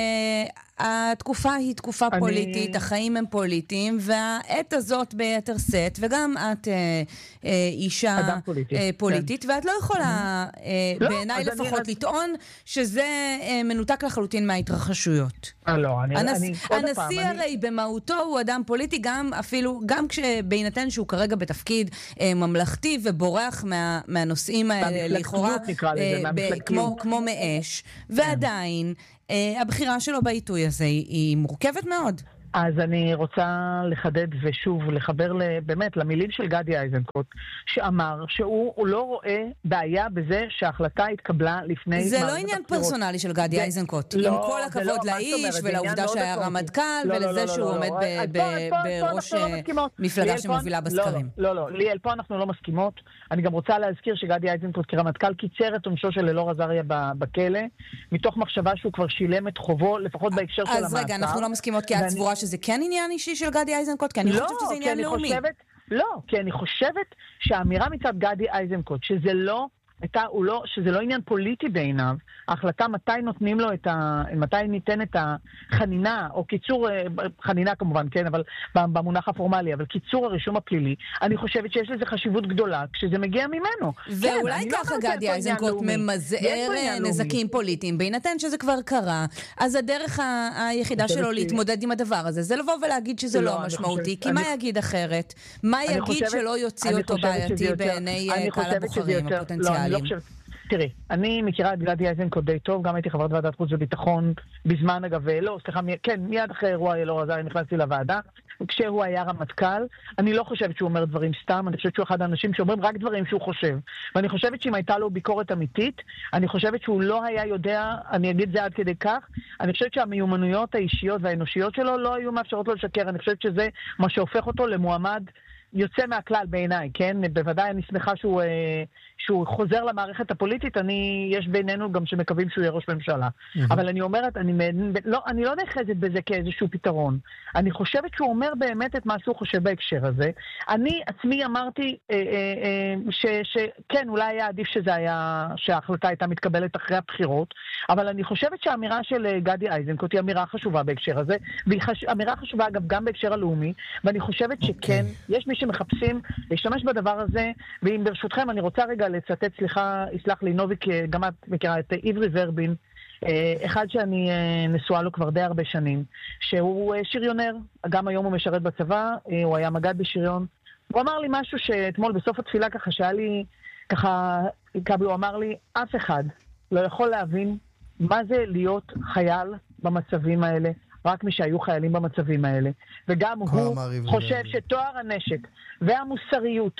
התקופה היא תקופה אני... פוליטית, החיים הם פוליטיים, והעת הזאת ביתר סט, וגם את אה, אה, אישה פוליטית, אה, פוליטית כן. ואת לא יכולה, אה, לא, בעיניי לפחות, אני... לטעון שזה אה, מנותק לחלוטין מההתרחשויות. אה, לא, אני... הנס... אני הנשיא פעם, הרי אני... במהותו הוא אדם פוליטי, גם אפילו, גם כשבהינתן שהוא כרגע בתפקיד אה, ממלכתי, ובורח מה, מהנושאים האלה, לכאורה, אה, ב- כמו, כמו מאש, ועדיין, הבחירה שלו בעיתוי הזה היא מורכבת מאוד. אז אני רוצה לחדד ושוב לחבר באמת למילים של גדי איזנקוט, שאמר שהוא לא רואה בעיה בזה שההחלטה התקבלה לפני... זה לא עניין פרסונלי של גדי איזנקוט, עם כל הכבוד לאיש ולעובדה שהיה רמטכ"ל ולזה שהוא עומד בראש מפלגה שמובילה בסקרים. לא, לא, ליאל, פה אנחנו לא מסכימות. אני גם רוצה להזכיר שגדי איזנקוט כרמטכ"ל קיצר את עונשו של אלאור עזריה בכלא, מתוך מחשבה שהוא כבר שילם את חובו, לפחות בהקשר של המעצר. אז רגע, אנחנו לא מסכימות כי את סבורה שזה כן עניין אישי של גדי איזנקוט? כי אני חושבת שזה עניין לאומי. לא, כי אני חושבת שהאמירה מצד גדי איזנקוט, שזה לא, לא, שזה לא עניין פוליטי בעיניו, ההחלטה מתי נותנים לו את ה... מתי ניתן את החנינה, או קיצור, חנינה כמובן, כן, אבל במונח הפורמלי, אבל קיצור הרישום הפלילי, אני חושבת שיש לזה חשיבות גדולה כשזה מגיע ממנו. ואולי כן, ככה גדי איזנקוט ממזער נזקים פוליטיים, בהינתן שזה כבר קרה, אז הדרך היחידה שלו להתמודד עם הדבר הזה, זה לבוא ולהגיד שזה לא משמעותי, כי מה יגיד אחרת? מה יגיד שלא יוציא אותו בעייתי בעיני קהל הבוחרים הפוטנציאליים? תראי, אני מכירה את גדי איזנקוט די טוב, גם הייתי חברת ועדת חוץ וביטחון בזמן, אגב, לא, סליחה, כן, מיד אחרי אירוע אלאור אזריה נכנסתי לוועדה, כשהוא היה רמטכ"ל. אני לא חושבת שהוא אומר דברים סתם, אני חושבת שהוא אחד האנשים שאומרים רק דברים שהוא חושב. ואני חושבת שאם הייתה לו ביקורת אמיתית, אני חושבת שהוא לא היה יודע, אני אגיד זה עד כדי כך, אני חושבת שהמיומנויות האישיות והאנושיות שלו לא היו מאפשרות לו לשקר. אני חושבת שזה מה שהופך אותו למועמד יוצא מהכלל בעיניי, כן? בוודאי אני שמחה שהוא, שהוא חוזר למערכת הפוליטית, אני, יש בינינו גם שמקווים שהוא יהיה ראש ממשלה. Mm-hmm. אבל אני אומרת, אני, לא, אני לא נחזת בזה כאיזשהו פתרון. אני חושבת שהוא אומר באמת את מה שהוא חושב בהקשר הזה. אני עצמי אמרתי אה, אה, ש, שכן, אולי היה עדיף שזה היה, שההחלטה הייתה מתקבלת אחרי הבחירות, אבל אני חושבת שהאמירה של גדי איזנקוט היא אמירה חשובה בהקשר הזה, והיא חש, אמירה חשובה אגב גם בהקשר הלאומי, ואני חושבת שכן, okay. יש מי שמחפשים להשתמש בדבר הזה, ואם ברשותכם אני רוצה רגע לצטט, סליחה, יסלח לי נוביק, גם את מכירה את עברי ורבין, אחד שאני נשואה לו כבר די הרבה שנים, שהוא שריונר, גם היום הוא משרת בצבא, הוא היה מג"ד בשריון, הוא אמר לי משהו שאתמול בסוף התפילה ככה שהיה לי, ככה, הוא אמר לי, אף אחד לא יכול להבין מה זה להיות חייל במצבים האלה, רק מי שהיו חיילים במצבים האלה. וגם הוא חושב שתואר הנשק והמוסריות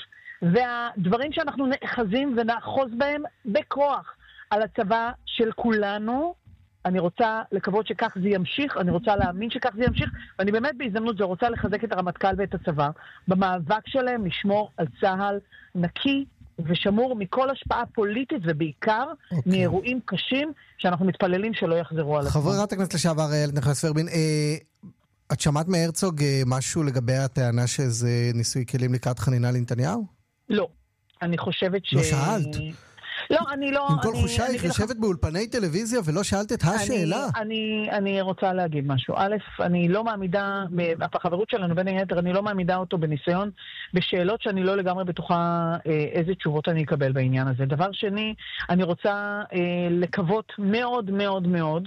והדברים שאנחנו נאחזים ונאחוז בהם בכוח על הצבא של כולנו, אני רוצה לקוות שכך זה ימשיך, אני רוצה להאמין שכך זה ימשיך, ואני באמת בהזדמנות זו רוצה לחזק את הרמטכ"ל ואת הצבא, במאבק שלהם לשמור על צה"ל נקי ושמור מכל השפעה פוליטית, ובעיקר okay. מאירועים קשים שאנחנו מתפללים שלא יחזרו על עצמם. חברת הכנסת לשעבר איילת נחמיאס ורבין, אה, את שמעת מהרצוג אה, משהו לגבי הטענה שזה ניסוי כלים לקראת חנינה לנתניהו? לא. אני חושבת ש... לא שאלת? לא, אני לא... עם כל חושייך יושבת באולפני טלוויזיה ולא שאלת את השאלה. אני, אני רוצה להגיד משהו. א', אני לא מעמידה, החברות שלנו בין היתר, אני לא מעמידה אותו בניסיון, בשאלות שאני לא לגמרי בטוחה איזה תשובות אני אקבל בעניין הזה. דבר שני, אני רוצה לקוות מאוד מאוד מאוד,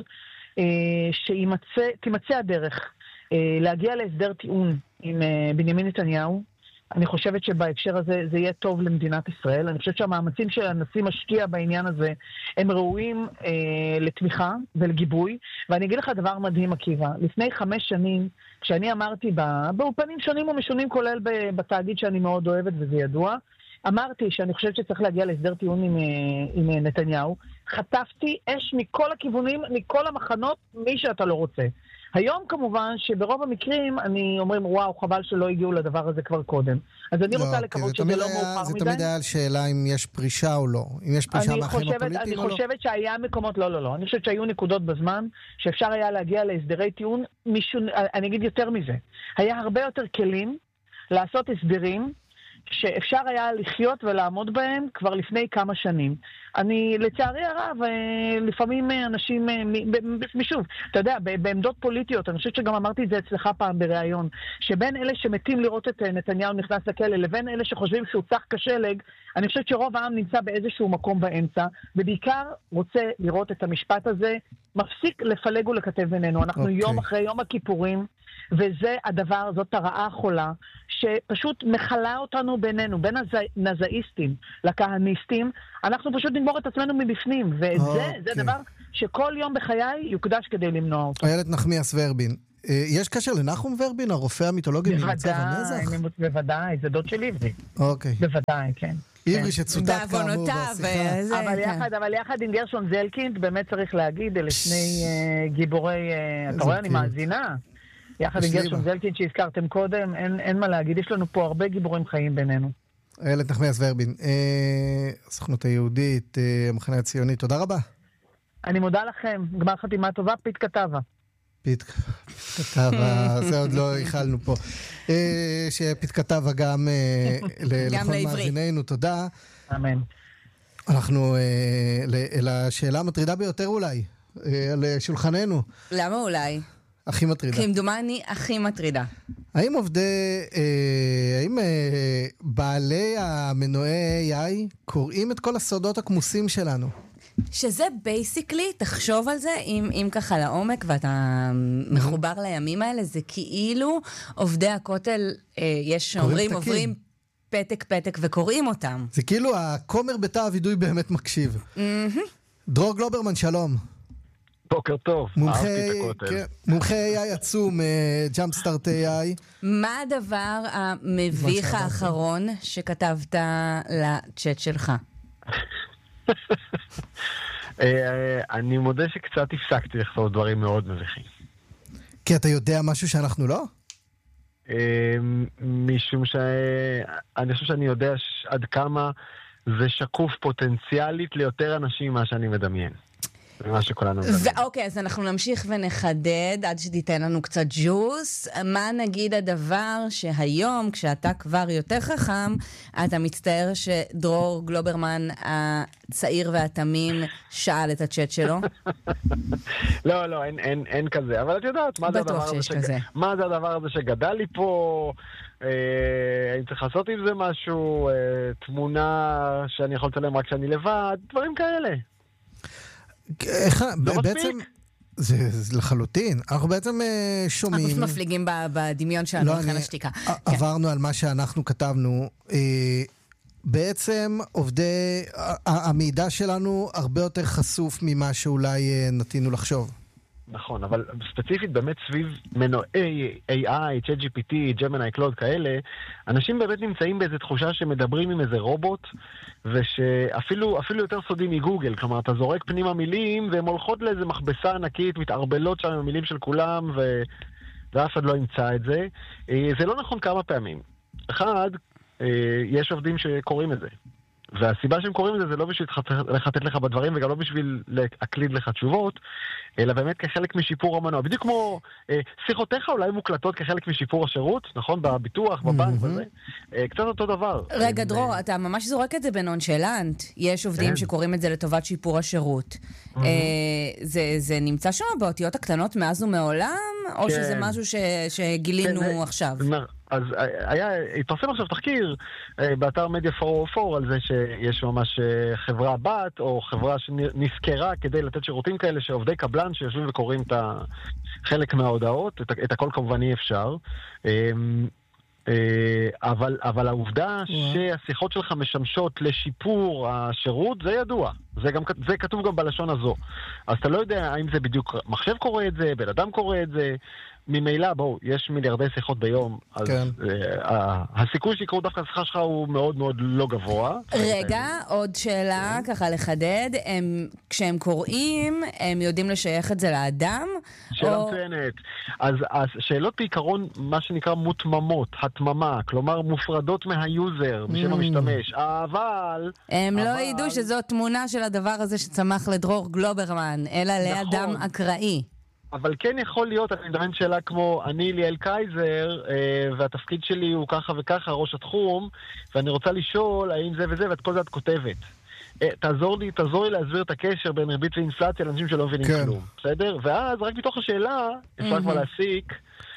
שתימצא הדרך להגיע להסדר טיעון עם בנימין נתניהו. אני חושבת שבהקשר הזה זה יהיה טוב למדינת ישראל. אני חושבת שהמאמצים של הנשיא משקיע בעניין הזה הם ראויים אה, לתמיכה ולגיבוי. ואני אגיד לך דבר מדהים, עקיבא. לפני חמש שנים, כשאני אמרתי בא, באופנים שונים ומשונים, כולל בתאגיד שאני מאוד אוהבת וזה ידוע, אמרתי שאני חושבת שצריך להגיע להסדר טיעון עם, עם נתניהו. חטפתי אש מכל הכיוונים, מכל המחנות, מי שאתה לא רוצה. היום כמובן שברוב המקרים אני אומרים, וואו, חבל שלא הגיעו לדבר הזה כבר קודם. אז אני רוצה לקוות שזה לא מאוחר מדי. זה תמיד היה על שאלה אם יש פרישה או לא. אם יש פרישה מאחרים הפוליטיים או לא. אני חושבת שהיה מקומות, לא, לא, לא. אני חושבת שהיו נקודות בזמן שאפשר היה להגיע להסדרי טיעון, אני אגיד יותר מזה. היה הרבה יותר כלים לעשות הסדרים שאפשר היה לחיות ולעמוד בהם כבר לפני כמה שנים. אני, לצערי הרב, לפעמים אנשים, משוב, אתה יודע, בעמדות פוליטיות, אני חושבת שגם אמרתי את זה אצלך פעם בראיון, שבין אלה שמתים לראות את נתניהו נכנס לכלא, לבין אלה שחושבים שהוא צח כשלג, אני חושבת שרוב העם נמצא באיזשהו מקום באמצע, ובעיקר רוצה לראות את המשפט הזה, מפסיק לפלג ולכתב בינינו. אנחנו okay. יום אחרי יום הכיפורים, וזה הדבר, זאת הרעה החולה, שפשוט מחלה אותנו בינינו, בין הנזאיסטים לכהניסטים, אנחנו פשוט נגמור את עצמנו מבפנים, וזה okay. זה דבר שכל יום בחיי יוקדש כדי למנוע אותו. איילת נחמיאס ורבין, יש קשר לנחום ורבין, הרופא המיתולוגי ממצב הנזח? בוודאי, זה דוד של עברי. אוקיי. בוודאי, כן. עברי שצוטט כאמור בשיחה. אבל יחד, אבל יחד עם גרשון זלקינד, באמת צריך להגיד, אלה שני גיבורי, אתה רואה, אני מאזינה. יחד עם גרשון זלקינד שהזכרתם קודם, אין מה להגיד, יש לנו פה הרבה גיבורים חיים בינינו. איילת נחמיאס ורבין, הסוכנות היהודית, המחנה הציוני, תודה רבה. אני מודה לכם, גמר חתימה טובה, פית כתבה. פית כתבה, זה עוד לא איחלנו פה. שפית כתבה גם לכל מאזינינו, תודה. אמן. אנחנו לשאלה המטרידה ביותר אולי, על שולחננו. למה אולי? הכי מטרידה. כי מדומני הכי מטרידה. האם עובדי, אה, האם אה, בעלי המנועי איי איי קוראים את כל הסודות הכמוסים שלנו? שזה בייסיקלי, תחשוב על זה, אם, אם ככה לעומק ואתה מחובר לימים האלה, זה כאילו עובדי הכותל, אה, יש אומרים, עוברים פתק פתק וקוראים אותם. זה כאילו הכומר בתא הוידוי באמת מקשיב. דרור גלוברמן, שלום. בוקר טוב, אהבתי את הכותל. מומחה איי איי עצום, ג'אמפסטארט איי איי. מה הדבר המביך האחרון שכתבת לצ'אט שלך? אני מודה שקצת הפסקתי לכתוב דברים מאוד מביכים. כי אתה יודע משהו שאנחנו לא? משום שאני חושב שאני יודע עד כמה זה שקוף פוטנציאלית ליותר אנשים מה שאני מדמיין. מה שכולנו מדמיין. אוקיי, אז אנחנו נמשיך ונחדד עד שתיתן לנו קצת ג'וס. מה נגיד הדבר שהיום, כשאתה כבר יותר חכם, אתה מצטער שדרור גלוברמן הצעיר והתמים שאל את הצ'אט שלו? לא, לא, אין, אין, אין כזה. אבל את יודעת, מה זה הדבר הזה, שג... מה זה הדבר הזה שגדל לי פה? אה, אני צריך לעשות עם זה משהו, אה, תמונה שאני יכול לצלם רק כשאני לבד, דברים כאלה. איך, לא בעצם, זה, זה לחלוטין. אנחנו בעצם uh, שומעים... אנחנו מפליגים בדמיון שלנו, לא, לכן השתיקה. עברנו כן. על מה שאנחנו כתבנו. Uh, בעצם עובדי, המידע שלנו הרבה יותר חשוף ממה שאולי uh, נתינו לחשוב. נכון, אבל ספציפית באמת סביב מנועי איי איי, צ'אט ג'י פי טי, ג'מיני, קלוד כאלה, אנשים באמת נמצאים באיזו תחושה שמדברים עם איזה רובוט, ושאפילו אפילו יותר סודי מגוגל, כלומר, אתה זורק פנימה מילים, והן הולכות לאיזו מכבסה ענקית, מתערבלות שם עם המילים של כולם, ו... ואף אחד לא ימצא את זה. זה לא נכון כמה פעמים. אחד, יש עובדים שקוראים את זה. והסיבה שהם קוראים את זה, זה לא בשביל לחטט לך בדברים, וגם לא בשביל להקליד לך תשובות, אלא באמת כחלק משיפור המנוע. בדיוק כמו אה, שיחותיך אולי מוקלטות כחלק משיפור השירות, נכון? בביטוח, בבנק וזה. אה, קצת אותו דבר. רגע, דרור, אה... אתה ממש זורק את זה בנונשלנט. יש עובדים כן. שקוראים את זה לטובת שיפור השירות. אה, זה, זה נמצא שם באותיות הקטנות מאז ומעולם, או כן. שזה משהו ש, שגילינו כן, עכשיו? אז היה, התפרסם עכשיו תחקיר באתר מדיה פור פור על זה שיש ממש חברה בת או חברה שנזכרה כדי לתת שירותים כאלה שעובדי קבלן שיושבים וקוראים את חלק מההודעות, את, את הכל כמובן אי אפשר. אבל, אבל העובדה שהשיחות שלך משמשות לשיפור השירות, זה ידוע. זה, גם, זה כתוב גם בלשון הזו. אז אתה לא יודע האם זה בדיוק מחשב קורא את זה, בן אדם קורא את זה. ממילא, בואו, יש מיליארדי שיחות ביום, אז כן. uh, הסיכוי שיקרו דווקא השיחה שלך הוא מאוד מאוד לא גבוה. רגע, עוד שאלה, כן. ככה לחדד, הם, כשהם קוראים, הם יודעים לשייך את זה לאדם? שאלה או... מצוינת. אז השאלות בעיקרון, מה שנקרא מותממות, התממה, כלומר מופרדות מהיוזר, בשם mm. המשתמש, אבל... הם אבל... לא ידעו שזו תמונה של הדבר הזה שצמח לדרור גלוברמן, אלא נכון. לאדם אקראי. אבל כן יכול להיות, אני מדמיין שאלה כמו, אני ליאל קייזר, והתפקיד שלי הוא ככה וככה, ראש התחום, ואני רוצה לשאול האם זה וזה, ואת כל זה את כותבת. תעזור לי, תעזור לי להסביר את הקשר בין ריבית ואינפלציה לאנשים שלא מבינים כן. כלום. בסדר? ואז רק מתוך השאלה, אפשר כבר להסיק,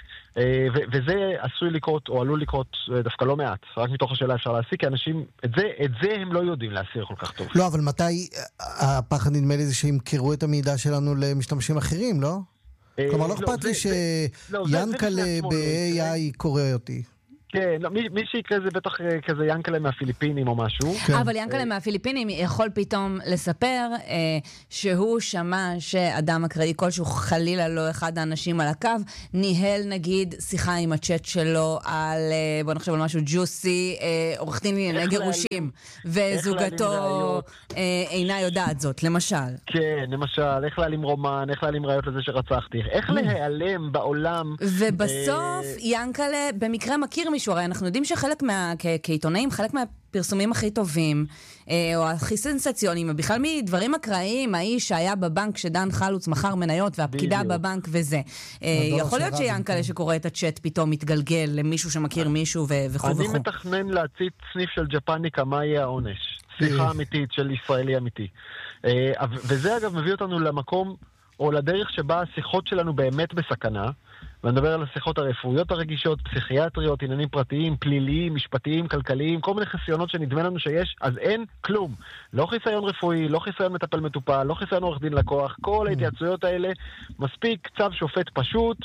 וזה עשוי לקרות, או עלול לקרות דווקא לא מעט. רק מתוך השאלה אפשר להסיק, כי אנשים, את זה, את זה הם לא יודעים להסיר כל כך טוב. לא, אבל מתי הפחד נדמה לי זה שימכרו את המידע שלנו למשתמשים אחרים, לא? כלומר, לא אכפת לי שיאנקלה ב-איי איי קורא אותי. כן, מי שיקרה זה בטח כזה ינקלה מהפיליפינים או משהו. אבל ינקלה מהפיליפינים יכול פתאום לספר שהוא שמע שאדם אקראי כלשהו, חלילה לא אחד האנשים על הקו, ניהל נגיד שיחה עם הצ'אט שלו על, בוא נחשב על משהו ג'וסי, עורך דין לענייני גירושים, וזוגתו אינה יודעת זאת, למשל. כן, למשל, איך להעלים רומן, איך להעלים ראיות לזה שרצחתי, איך להיעלם בעולם. ובסוף ינקלה במקרה מכיר מישהו, הרי אנחנו יודעים שחלק מה, כעיתונאים, חלק מהפרסומים הכי טובים, או הכי סנסציוניים, בכלל מדברים אקראיים, האיש שהיה בבנק שדן חלוץ מחר מניות, והפקידה בבנק וזה. יכול להיות שיאנקלה שקורא את הצ'אט פתאום מתגלגל למישהו שמכיר מישהו וכו' וכו'. אני מתכנן להציץ סניף של ג'פניקה, מה יהיה העונש? שיחה אמיתית של ישראלי אמיתי. וזה אגב מביא אותנו למקום, או לדרך שבה השיחות שלנו באמת בסכנה, ואני מדבר על השיחות הרפואיות הרגישות, פסיכיאטריות, עניינים פרטיים, פליליים, משפטיים, כלכליים, כל מיני חסיונות שנדמה לנו שיש, אז אין כלום. לא חיסיון רפואי, לא חיסיון מטפל מטופל, לא חיסיון עורך דין לקוח, כל ההתייעצויות האלה, מספיק צו שופט פשוט,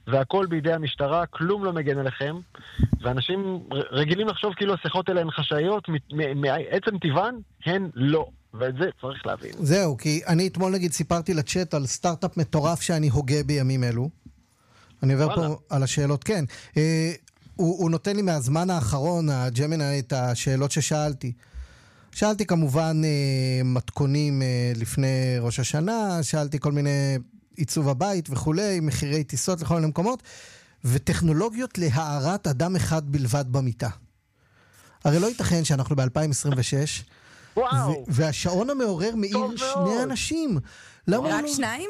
והכל בידי המשטרה, כלום לא מגן עליכם, ואנשים רגילים לחשוב כאילו השיחות האלה הן חשאיות, מעצם טבען הן לא. ואת זה צריך להבין. זהו, כי אני אתמול נגיד סיפרתי לצ'אט על סטארט-אפ מטורף שאני הוגה בימים אלו. אני עובר פה על השאלות, כן. אה, הוא, הוא נותן לי מהזמן האחרון, הג'מיני, את השאלות ששאלתי. שאלתי כמובן אה, מתכונים אה, לפני ראש השנה, שאלתי כל מיני עיצוב הבית וכולי, מחירי טיסות לכל מיני מקומות, וטכנולוגיות להערת אדם אחד בלבד במיטה. הרי לא ייתכן שאנחנו ב-אלפיים עשרים ושש, וואו. והשעון המעורר מאיר שני אנשים. רק שניים?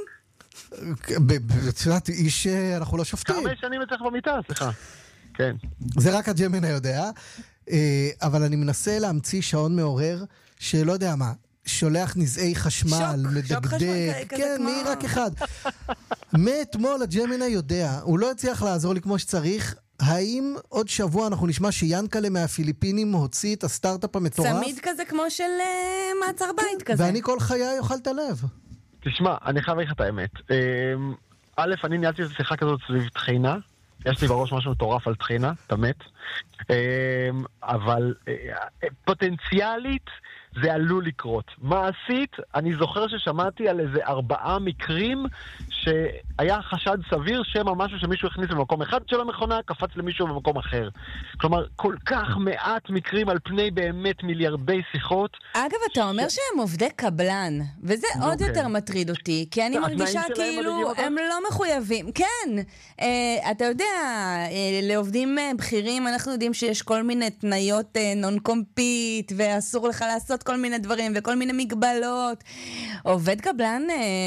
בצורת איש אנחנו לא שופטים. חמש שנים אצלך במיטה, סליחה. כן. זה רק הג'מיני יודע, אבל אני מנסה להמציא שעון מעורר שלא יודע מה, שולח נזעי חשמל, מדגדג, כן, מי רק אחד. מאתמול הג'מיני יודע, הוא לא הצליח לעזור לי כמו שצריך. האם עוד שבוע אנחנו נשמע שיאנקלה מהפיליפינים הוציא את הסטארט-אפ המטורף? צמיד כזה כמו של uh, מעצר בית כזה. ואני כל חיי אוכל את הלב. תשמע, אני חייב לך את האמת. א', אני ניהלתי את שיחה כזאת סביב תחינה. יש לי בראש משהו מטורף על תחינה, תמת. אבל פוטנציאלית זה עלול לקרות. מעשית, אני זוכר ששמעתי על איזה ארבעה מקרים שהיה חשד סביר שמה משהו שמישהו הכניס במקום אחד של המכונה, קפץ למישהו במקום אחר. כלומר, כל כך מעט מקרים על פני באמת מיליארדי שיחות. אגב, אתה אומר שהם עובדי קבלן, וזה עוד יותר מטריד אותי, כי אני מרגישה כאילו הם לא מחויבים. כן, אתה יודע, לעובדים בכירים אנחנו יודעים שיש כל מיני תניות נון-קומפיט, ואסור לך לעשות כל מיני דברים וכל מיני מגבלות. עובד קבלן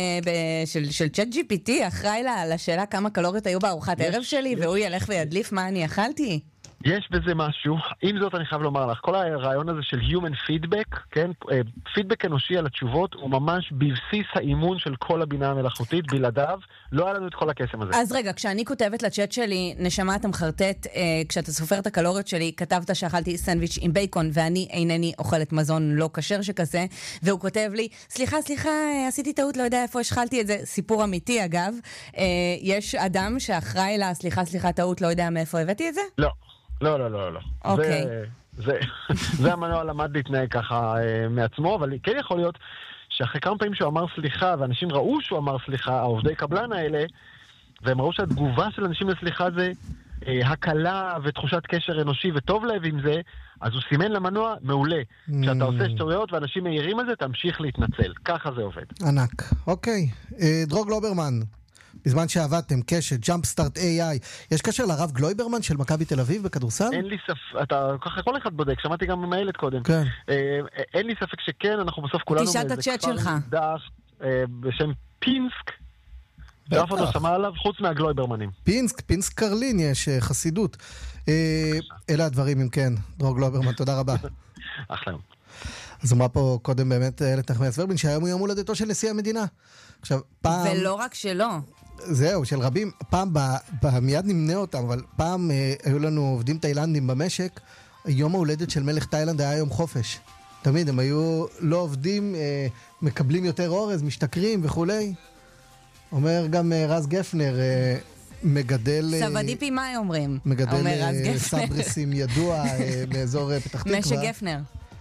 של, של צ'אט ג'י פי טי אחראי לה, לשאלה כמה קלוריות היו בארוחת ערב שלי, והוא ילך וידליף מה אני אכלתי? יש בזה משהו. עם זאת אני חייב לומר לך, כל הרעיון הזה של human feedback, כן? פידבק אנושי על התשובות הוא ממש בבסיס האימון של כל הבינה המלאכותית, בלעדיו לא היה לנו את כל הקסם הזה. אז רגע, כשאני כותבת לצ'אט שלי, נשמה אתה מחרטט, אה, כשאתה סופר את הקלוריות שלי, כתבת שאכלתי סנדוויץ' עם בייקון, ואני אינני אוכלת מזון לא כשר שכזה, והוא כותב לי, סליחה, סליחה, עשיתי טעות, לא יודע איפה השחלתי את זה, סיפור אמיתי אגב. אה, יש אדם שאחראי לה, סליחה, סליחה, טעות, לא יודע מאיפה הבאתי את זה? לא. לא, לא, לא, לא. אוקיי. זה, זה, זה המנוע למד להתנהג ככה אה, מעצמו, אבל כן יכול להיות שאחרי כמה פעמים שהוא אמר סליחה, ואנשים ראו שהוא אמר סליחה, העובדי קבלן האלה, והם ראו שהתגובה של אנשים לסליחה זה אה, הקלה ותחושת קשר אנושי וטוב לב עם זה, אז הוא סימן למנוע מעולה. Mm. כשאתה עושה שטויות ואנשים מהירים על זה, תמשיך להתנצל. ככה זה עובד. ענק. אוקיי. אה, דרוג לוברמן. בזמן שעבדתם, קשת, ג'אמפסטארט איי איי, יש קשר לרב גלויברמן של מכבי תל אביב בכדורסל? אין לי ספק, אתה ככה כל אחד בודק, שמעתי גם מהילד קודם. כן. אה, אין לי ספק שכן, אנחנו בסוף כולנו... תשאל את הצ'אט שלך. דף, אה, בשם פינסק, שאף אחד לא שמע עליו, חוץ מהגלויברמנים. פינסק, פינסק קרלין, יש אה, חסידות. אה, אלה הדברים, אם כן. דרוג גלויברמן, תודה רבה. אחלה. אז אמרה פה קודם באמת איילת נחמיאס ורבין, שהיום הוא יום הולדתו של נשיא המדינה. עכשיו, פעם... ולא רק שלו. זהו, של רבים. פעם, ב, ב, מיד נמנה אותם, אבל פעם אה, היו לנו עובדים תאילנדים במשק, יום ההולדת של מלך תאילנד היה יום חופש. תמיד, הם היו לא עובדים, אה, מקבלים יותר אורז, משתכרים וכולי. אומר גם אה, רז גפנר, אה, מגדל... סבדיפי מה אומרים? מגדל אה, סברסים ידוע אה, באזור אה, פתח תקווה. משק גפנר.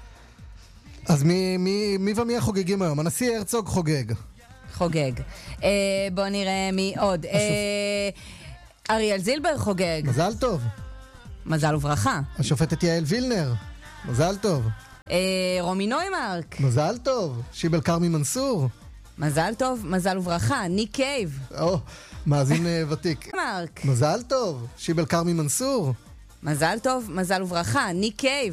אז מי, מי, מי ומי החוגגים היום? הנשיא הרצוג חוגג. חוגג. אה, בוא נראה מי עוד. אה, אריאל זילבר חוגג. מזל טוב. מזל וברכה. השופטת יעל וילנר. מזל טוב. אה, רומי נוימרק. מזל טוב. שיבל קרמי מנסור. מזל טוב, מזל וברכה. ניק קייב. או, מאזין ותיק. מרק. מזל טוב. שיבל קרמי מנסור. מזל טוב, מזל וברכה. ניק קייב.